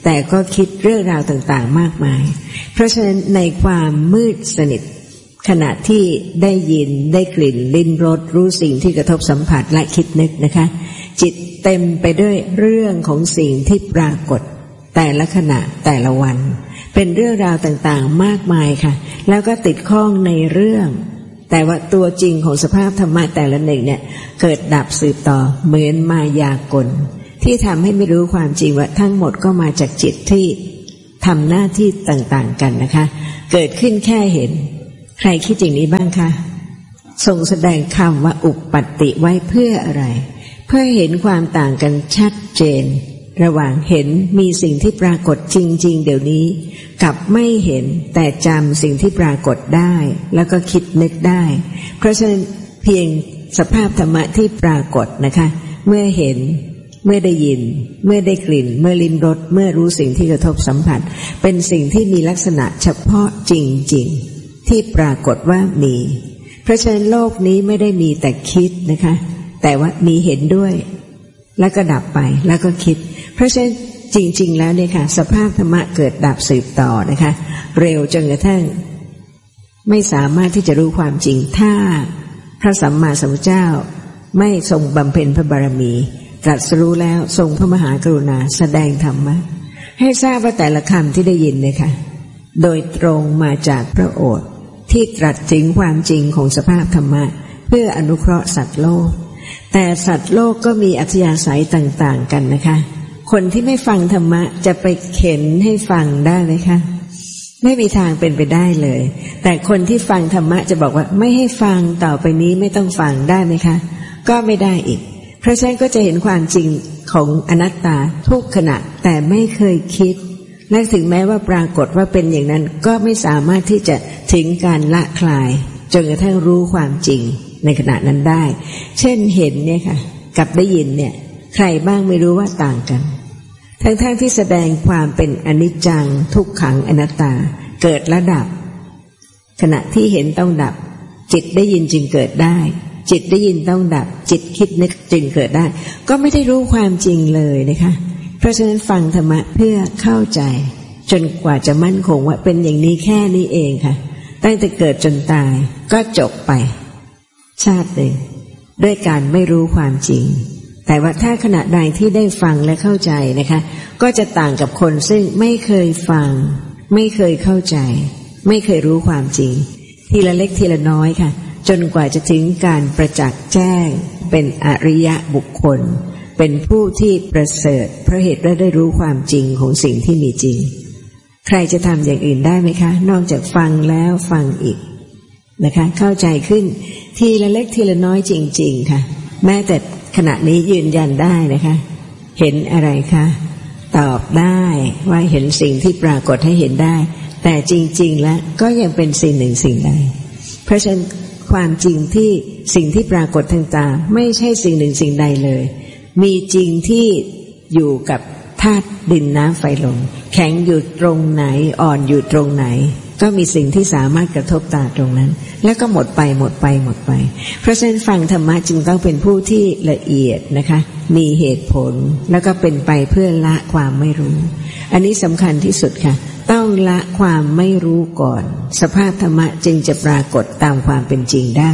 แต่ก็คิดเรื่องราวต่างๆมากมายเพราะฉะนั้นในความมืดสนิทขณะที่ได้ยินได้กลิ่นลิ้มรสรู้สิ่งที่กระทบสัมผัสและคิดนึกนะคะจิตเต็มไปด้วยเรื่องของสิ่งที่ปรากฏแต่ละขณะแต่ละวันเป็นเรื่องราวต่างๆมากมายค่ะแล้วก็ติดข้องในเรื่องแต่ว่าตัวจริงของสภาพธรรมะแต่ละหนึ่งเนี่ยเกิดดับสืบต่อเหมือนมายากลที่ทำให้ไม่รู้ความจริงว่าทั้งหมดก็มาจากจิตที่ทำหน้าที่ต่างๆกันนะคะเกิดขึ้นแค่เห็นใครคิดอย่างนี้บ้างคะทรงแสดงคำว่าอุปปัตติไว้เพื่ออะไรเพื่อเห็นความต่างกันชัดเจนระหว่างเห็นมีสิ่งที่ปรากฏจริงๆเดี๋ยวนี้กับไม่เห็นแต่จำสิ่งที่ปรากฏได้แล้วก็คิดนึกได้เพราะฉะนั้นเพียงสภาพธรรมะที่ปรากฏนะคะเมื่อเห็นเมื่อได้ยินเมื่อได้กลิ่นเมื่อลิ้มรสเมื่อรู้สิ่งที่กระทบสัมผัสเป็นสิ่งที่มีลักษณะเฉพาะจริงๆที่ปรากฏว่ามีเพราะฉะนั้นโลกนี้ไม่ได้มีแต่คิดนะคะแต่ว่ามีเห็นด้วยแล้วก็ดับไปแล้วก็คิดเพราะฉะนั้นจริงๆแล้วเนี่ยค่ะสภาพธรรมะเกิดดับสืบต่อนะคะเร็วจนกระทั่งไม่สามารถที่จะรู้ความจริงถ้าพระสัมมาสัมพุทธเจ้าไม่ทรงบำเพ็ญพระบารมีตรัสรู้แล้วทรงพระมหากรุณาแสดงธรรมะให้ทราบว่าแต่ละคำที่ได้ยินเนี่ยค่ะโดยตรงมาจากพระโอษฐ์ที่ตรัสถึงความจริงของสภาพธรรมะเพื่ออนุเคราะห์สัตว์โลกแต่สัตว์โลกก็มีอัธยาศัยต่างๆกันนะคะคนที่ไม่ฟังธรรมะจะไปเข็นให้ฟังได้ไหมคะไม่มีทางเป็นไปได้เลยแต่คนที่ฟังธรรมะจะบอกว่าไม่ให้ฟังต่อไปนี้ไม่ต้องฟังได้ไหมคะก็ไม่ได้อีกเพราะฉะนั้นก็จะเห็นความจริงของอนัตตาทุกขณะแต่ไม่เคยคิดและถึงแม้ว่าปรากฏว่าเป็นอย่างนั้นก็ไม่สามารถที่จะถึงการละคลายจนกระทั่งรู้ความจริงในขณะนั้นได้เช่นเห็นเนี่ยค่ะกับได้ยินเนี่ยใครบ้างไม่รู้ว่าต่างกันทั้งๆที่แสดงความเป็นอนิจจังทุกขังอนัตตาเกิดและดับขณะที่เห็นต้องดับจิตได้ยินจึงเกิดได้จิตได้ยินต้องดับจิตคิดนึกจึงเกิดได้ก็ไม่ได้รู้ความจริงเลยนะคะเพราะฉะนั้นฟังธรรมะเพื่อเข้าใจจนกว่าจะมั่นคงว่าเป็นอย่างนี้แค่นี้เองค่ะตั้งแต่เกิดจนตายก็จบไปชาติหนึ่งด้วยการไม่รู้ความจริงแต่ว่าถ้าขณะใดที่ได้ฟังและเข้าใจนะคะก็จะต่างกับคนซึ่งไม่เคยฟังไม่เคยเข้าใจไม่เคยรู้ความจริงทีละเล็กทีละน้อยค่ะจนกว่าจะถึงการประจักษ์แจ้งเป็นอริยบุคคลเป็นผู้ที่ประเสริฐเพราะเหตุได้รู้ความจริงของสิ่งที่มีจริงใครจะทำอย่างอื่นได้ไหมคะนอกจากฟังแล้วฟังอีกนะคะเข้าใจขึ้นทีละเล็กทีละน้อยจริงๆค่ะแม้แต่ขณะนี้ยืนยันได้นะคะเห็นอะไรคะตอบได้ว่าเห็นสิ่งที่ปรากฏให้เห็นได้แต่จริงๆแล้วก็ยังเป็นสิ่งหนึ่งสิ่งใดเพราะฉะนั้นความจริงที่สิ่งที่ปรากฏทางตาไม่ใช่สิ่งหนึ่งสิ่งใดเลยมีจริงที่อยู่กับธาตุดินน้ำไฟลมแข็งอยู่ตรงไหนอ่อนอยู่ตรงไหนก็มีสิ่งที่สามารถกระทบตาตรงนั้นแล้วก็หมดไปหมดไปหมดไปเพราะฉะนั้นฟังธรรมะจึงต้องเป็นผู้ที่ละเอียดนะคะมีเหตุผลแล้วก็เป็นไปเพื่อละความไม่รู้อันนี้สำคัญที่สุดค่ะต้องละความไม่รู้ก่อนสภาพธรรมะจึงจะปรากฏตามความเป็นจริงได้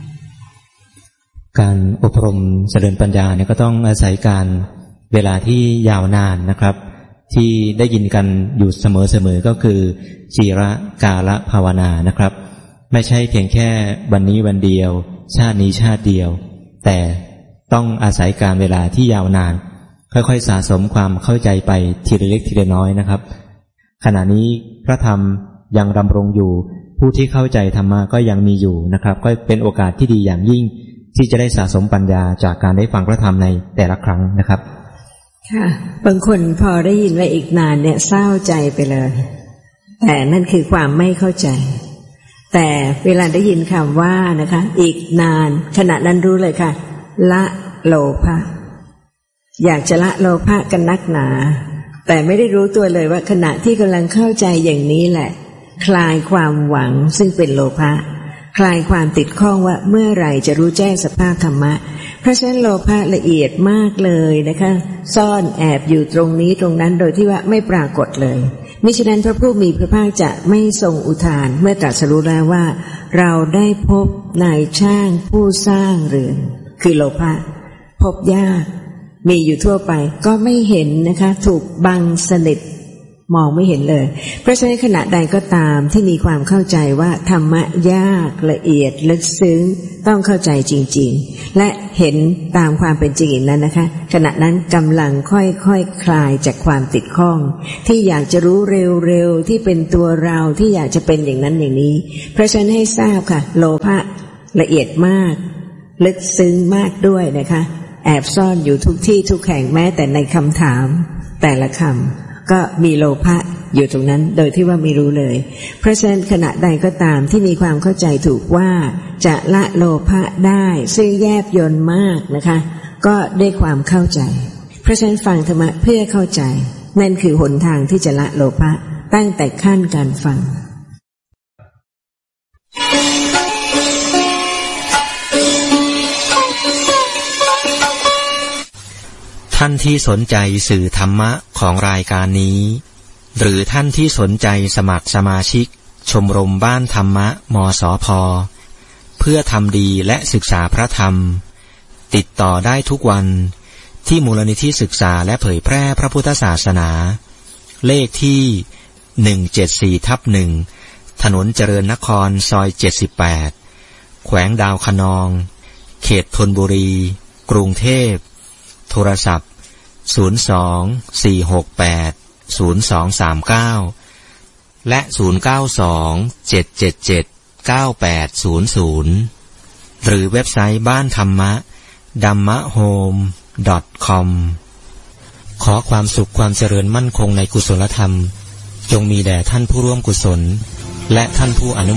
การอบรมเจริญปัญญาเนี่ยก็ต้องอาศัยการเวลาที่ยาวนานนะครับที่ได้ยินกันอยู่เสมอๆก็คือจีระกาละภาวนานะครับไม่ใช่เพียงแค่วันนี้วันเดียวชาตินี้ชาติเดียวแต่ต้องอาศัยการเวลาที่ยาวนานค่อยๆสะสมความเข้าใจไปทีละเล็กทีละน้อยนะครับขณะนี้พระธรรมยังดำรงอยู่ผู้ที่เข้าใจธรรมะก็ยังมีอยู่นะครับก็เป็นโอกาสที่ดีอย่างยิ่งที่จะได้สะสมปัญญาจากการได้ฟังพระธรรมในแต่ละครั้งนะครับค่ะบางคนพอได้ยินไว้อีกนานเนี่ยเศร้าใจไปเลยแต่นั่นคือความไม่เข้าใจแต่เวลาได้ยินคำว่านะคะอีกนานขณะนั้นรู้เลยค่ะละโลภะอยากจะละโลภะกันนักหนาแต่ไม่ได้รู้ตัวเลยว่าขณะที่กำลังเข้าใจอย่างนี้แหละคลายความหวังซึ่งเป็นโลภะคคลายความติดข้องว่าเมื่อไหร่จะรู้แจ้งสภาพธรรมะเพราะฉะนั้นโลภะละเอียดมากเลยนะคะซ่อนแอบอยู่ตรงนี้ตรงนั้นโดยที่ว่าไม่ปรากฏเลยมิฉะนั้นพระผู้มีพระภาคจะไม่ทรงอุทานเมื่อตรัสรู้แล้วว่าเราได้พบนายช่างผู้สร้างเรือนคือโลภะพบยากมีอยู่ทั่วไปก็ไม่เห็นนะคะถูกบังสนิทมองไม่เห็นเลยเพราะฉะนั้นขณะใดก็ตามที่มีความเข้าใจว่าธรรมะยากละเอียดลึกซึ้งต้องเข้าใจจริงๆและเห็นตามความเป็นจริงนั้นนะคะขณะนั้นกำลังค่อยๆ ค, คลายจากความติดข้องที่อยากจะรู้เร็วๆที่เป็นตัวเราที่อยากจะเป็นอย่างนั้นอย่างนี้เพราะฉะนั้นให้ทราบค่ะโลภะละเอียดมากลึกซึ้งมากด้วยนะคะแอบซ่อนอยู่ทุกที่ทุกแห่งแม้แต่ในคำถามแต่ละคำก็มีโลภะอยู่ตรงนั้นโดยที่ว่าไม่รู้เลยเพราะฉะนั้นขณะใดก็ตามที่มีความเข้าใจถูกว่าจะละโลภะได้ซึ่งแยบยลมากนะคะก็ได้ความเข้าใจเพราะฉะนั้นฟังธรรมะเพื่อเข้าใจนั่นคือหนทางที่จะละโลภะตั้งแต่ขั้นการฟังท่านที่สนใจสื่อธรรมะของรายการนี้หรือท่านที่สนใจสมัครสมาชิกชมรมบ้านธรรมะมสพ.เพื่อทำดีและศึกษาพระธรรมติดต่อได้ทุกวันที่มูลนิธิศึกษาและเผยแพร่พระพุทธศาสนาเลขที่หนึ่งเจ็ดสี่ทับหนึ่งถนนเจริญนครซอยเจ็ดสิบแปดแขวงดาวคะนองเขตธนบุรีกรุงเทพโทรศัพท์ศูนย์ สอง สี่ หก แปด ศูนย์ สอง สาม เก้าและศูนย์ เก้า สอง เจ็ด เจ็ด เจ็ด เก้า แปด ศูนย์ ศูนย์หรือเว็บไซต์บ้านธรรมะ ดัมมะโฮม ดอท คอม ขอความสุขความเจริญมั่นคงในกุศลธรรมจงมีแด่ท่านผู้ร่วมกุศลและท่านผู้อนุโม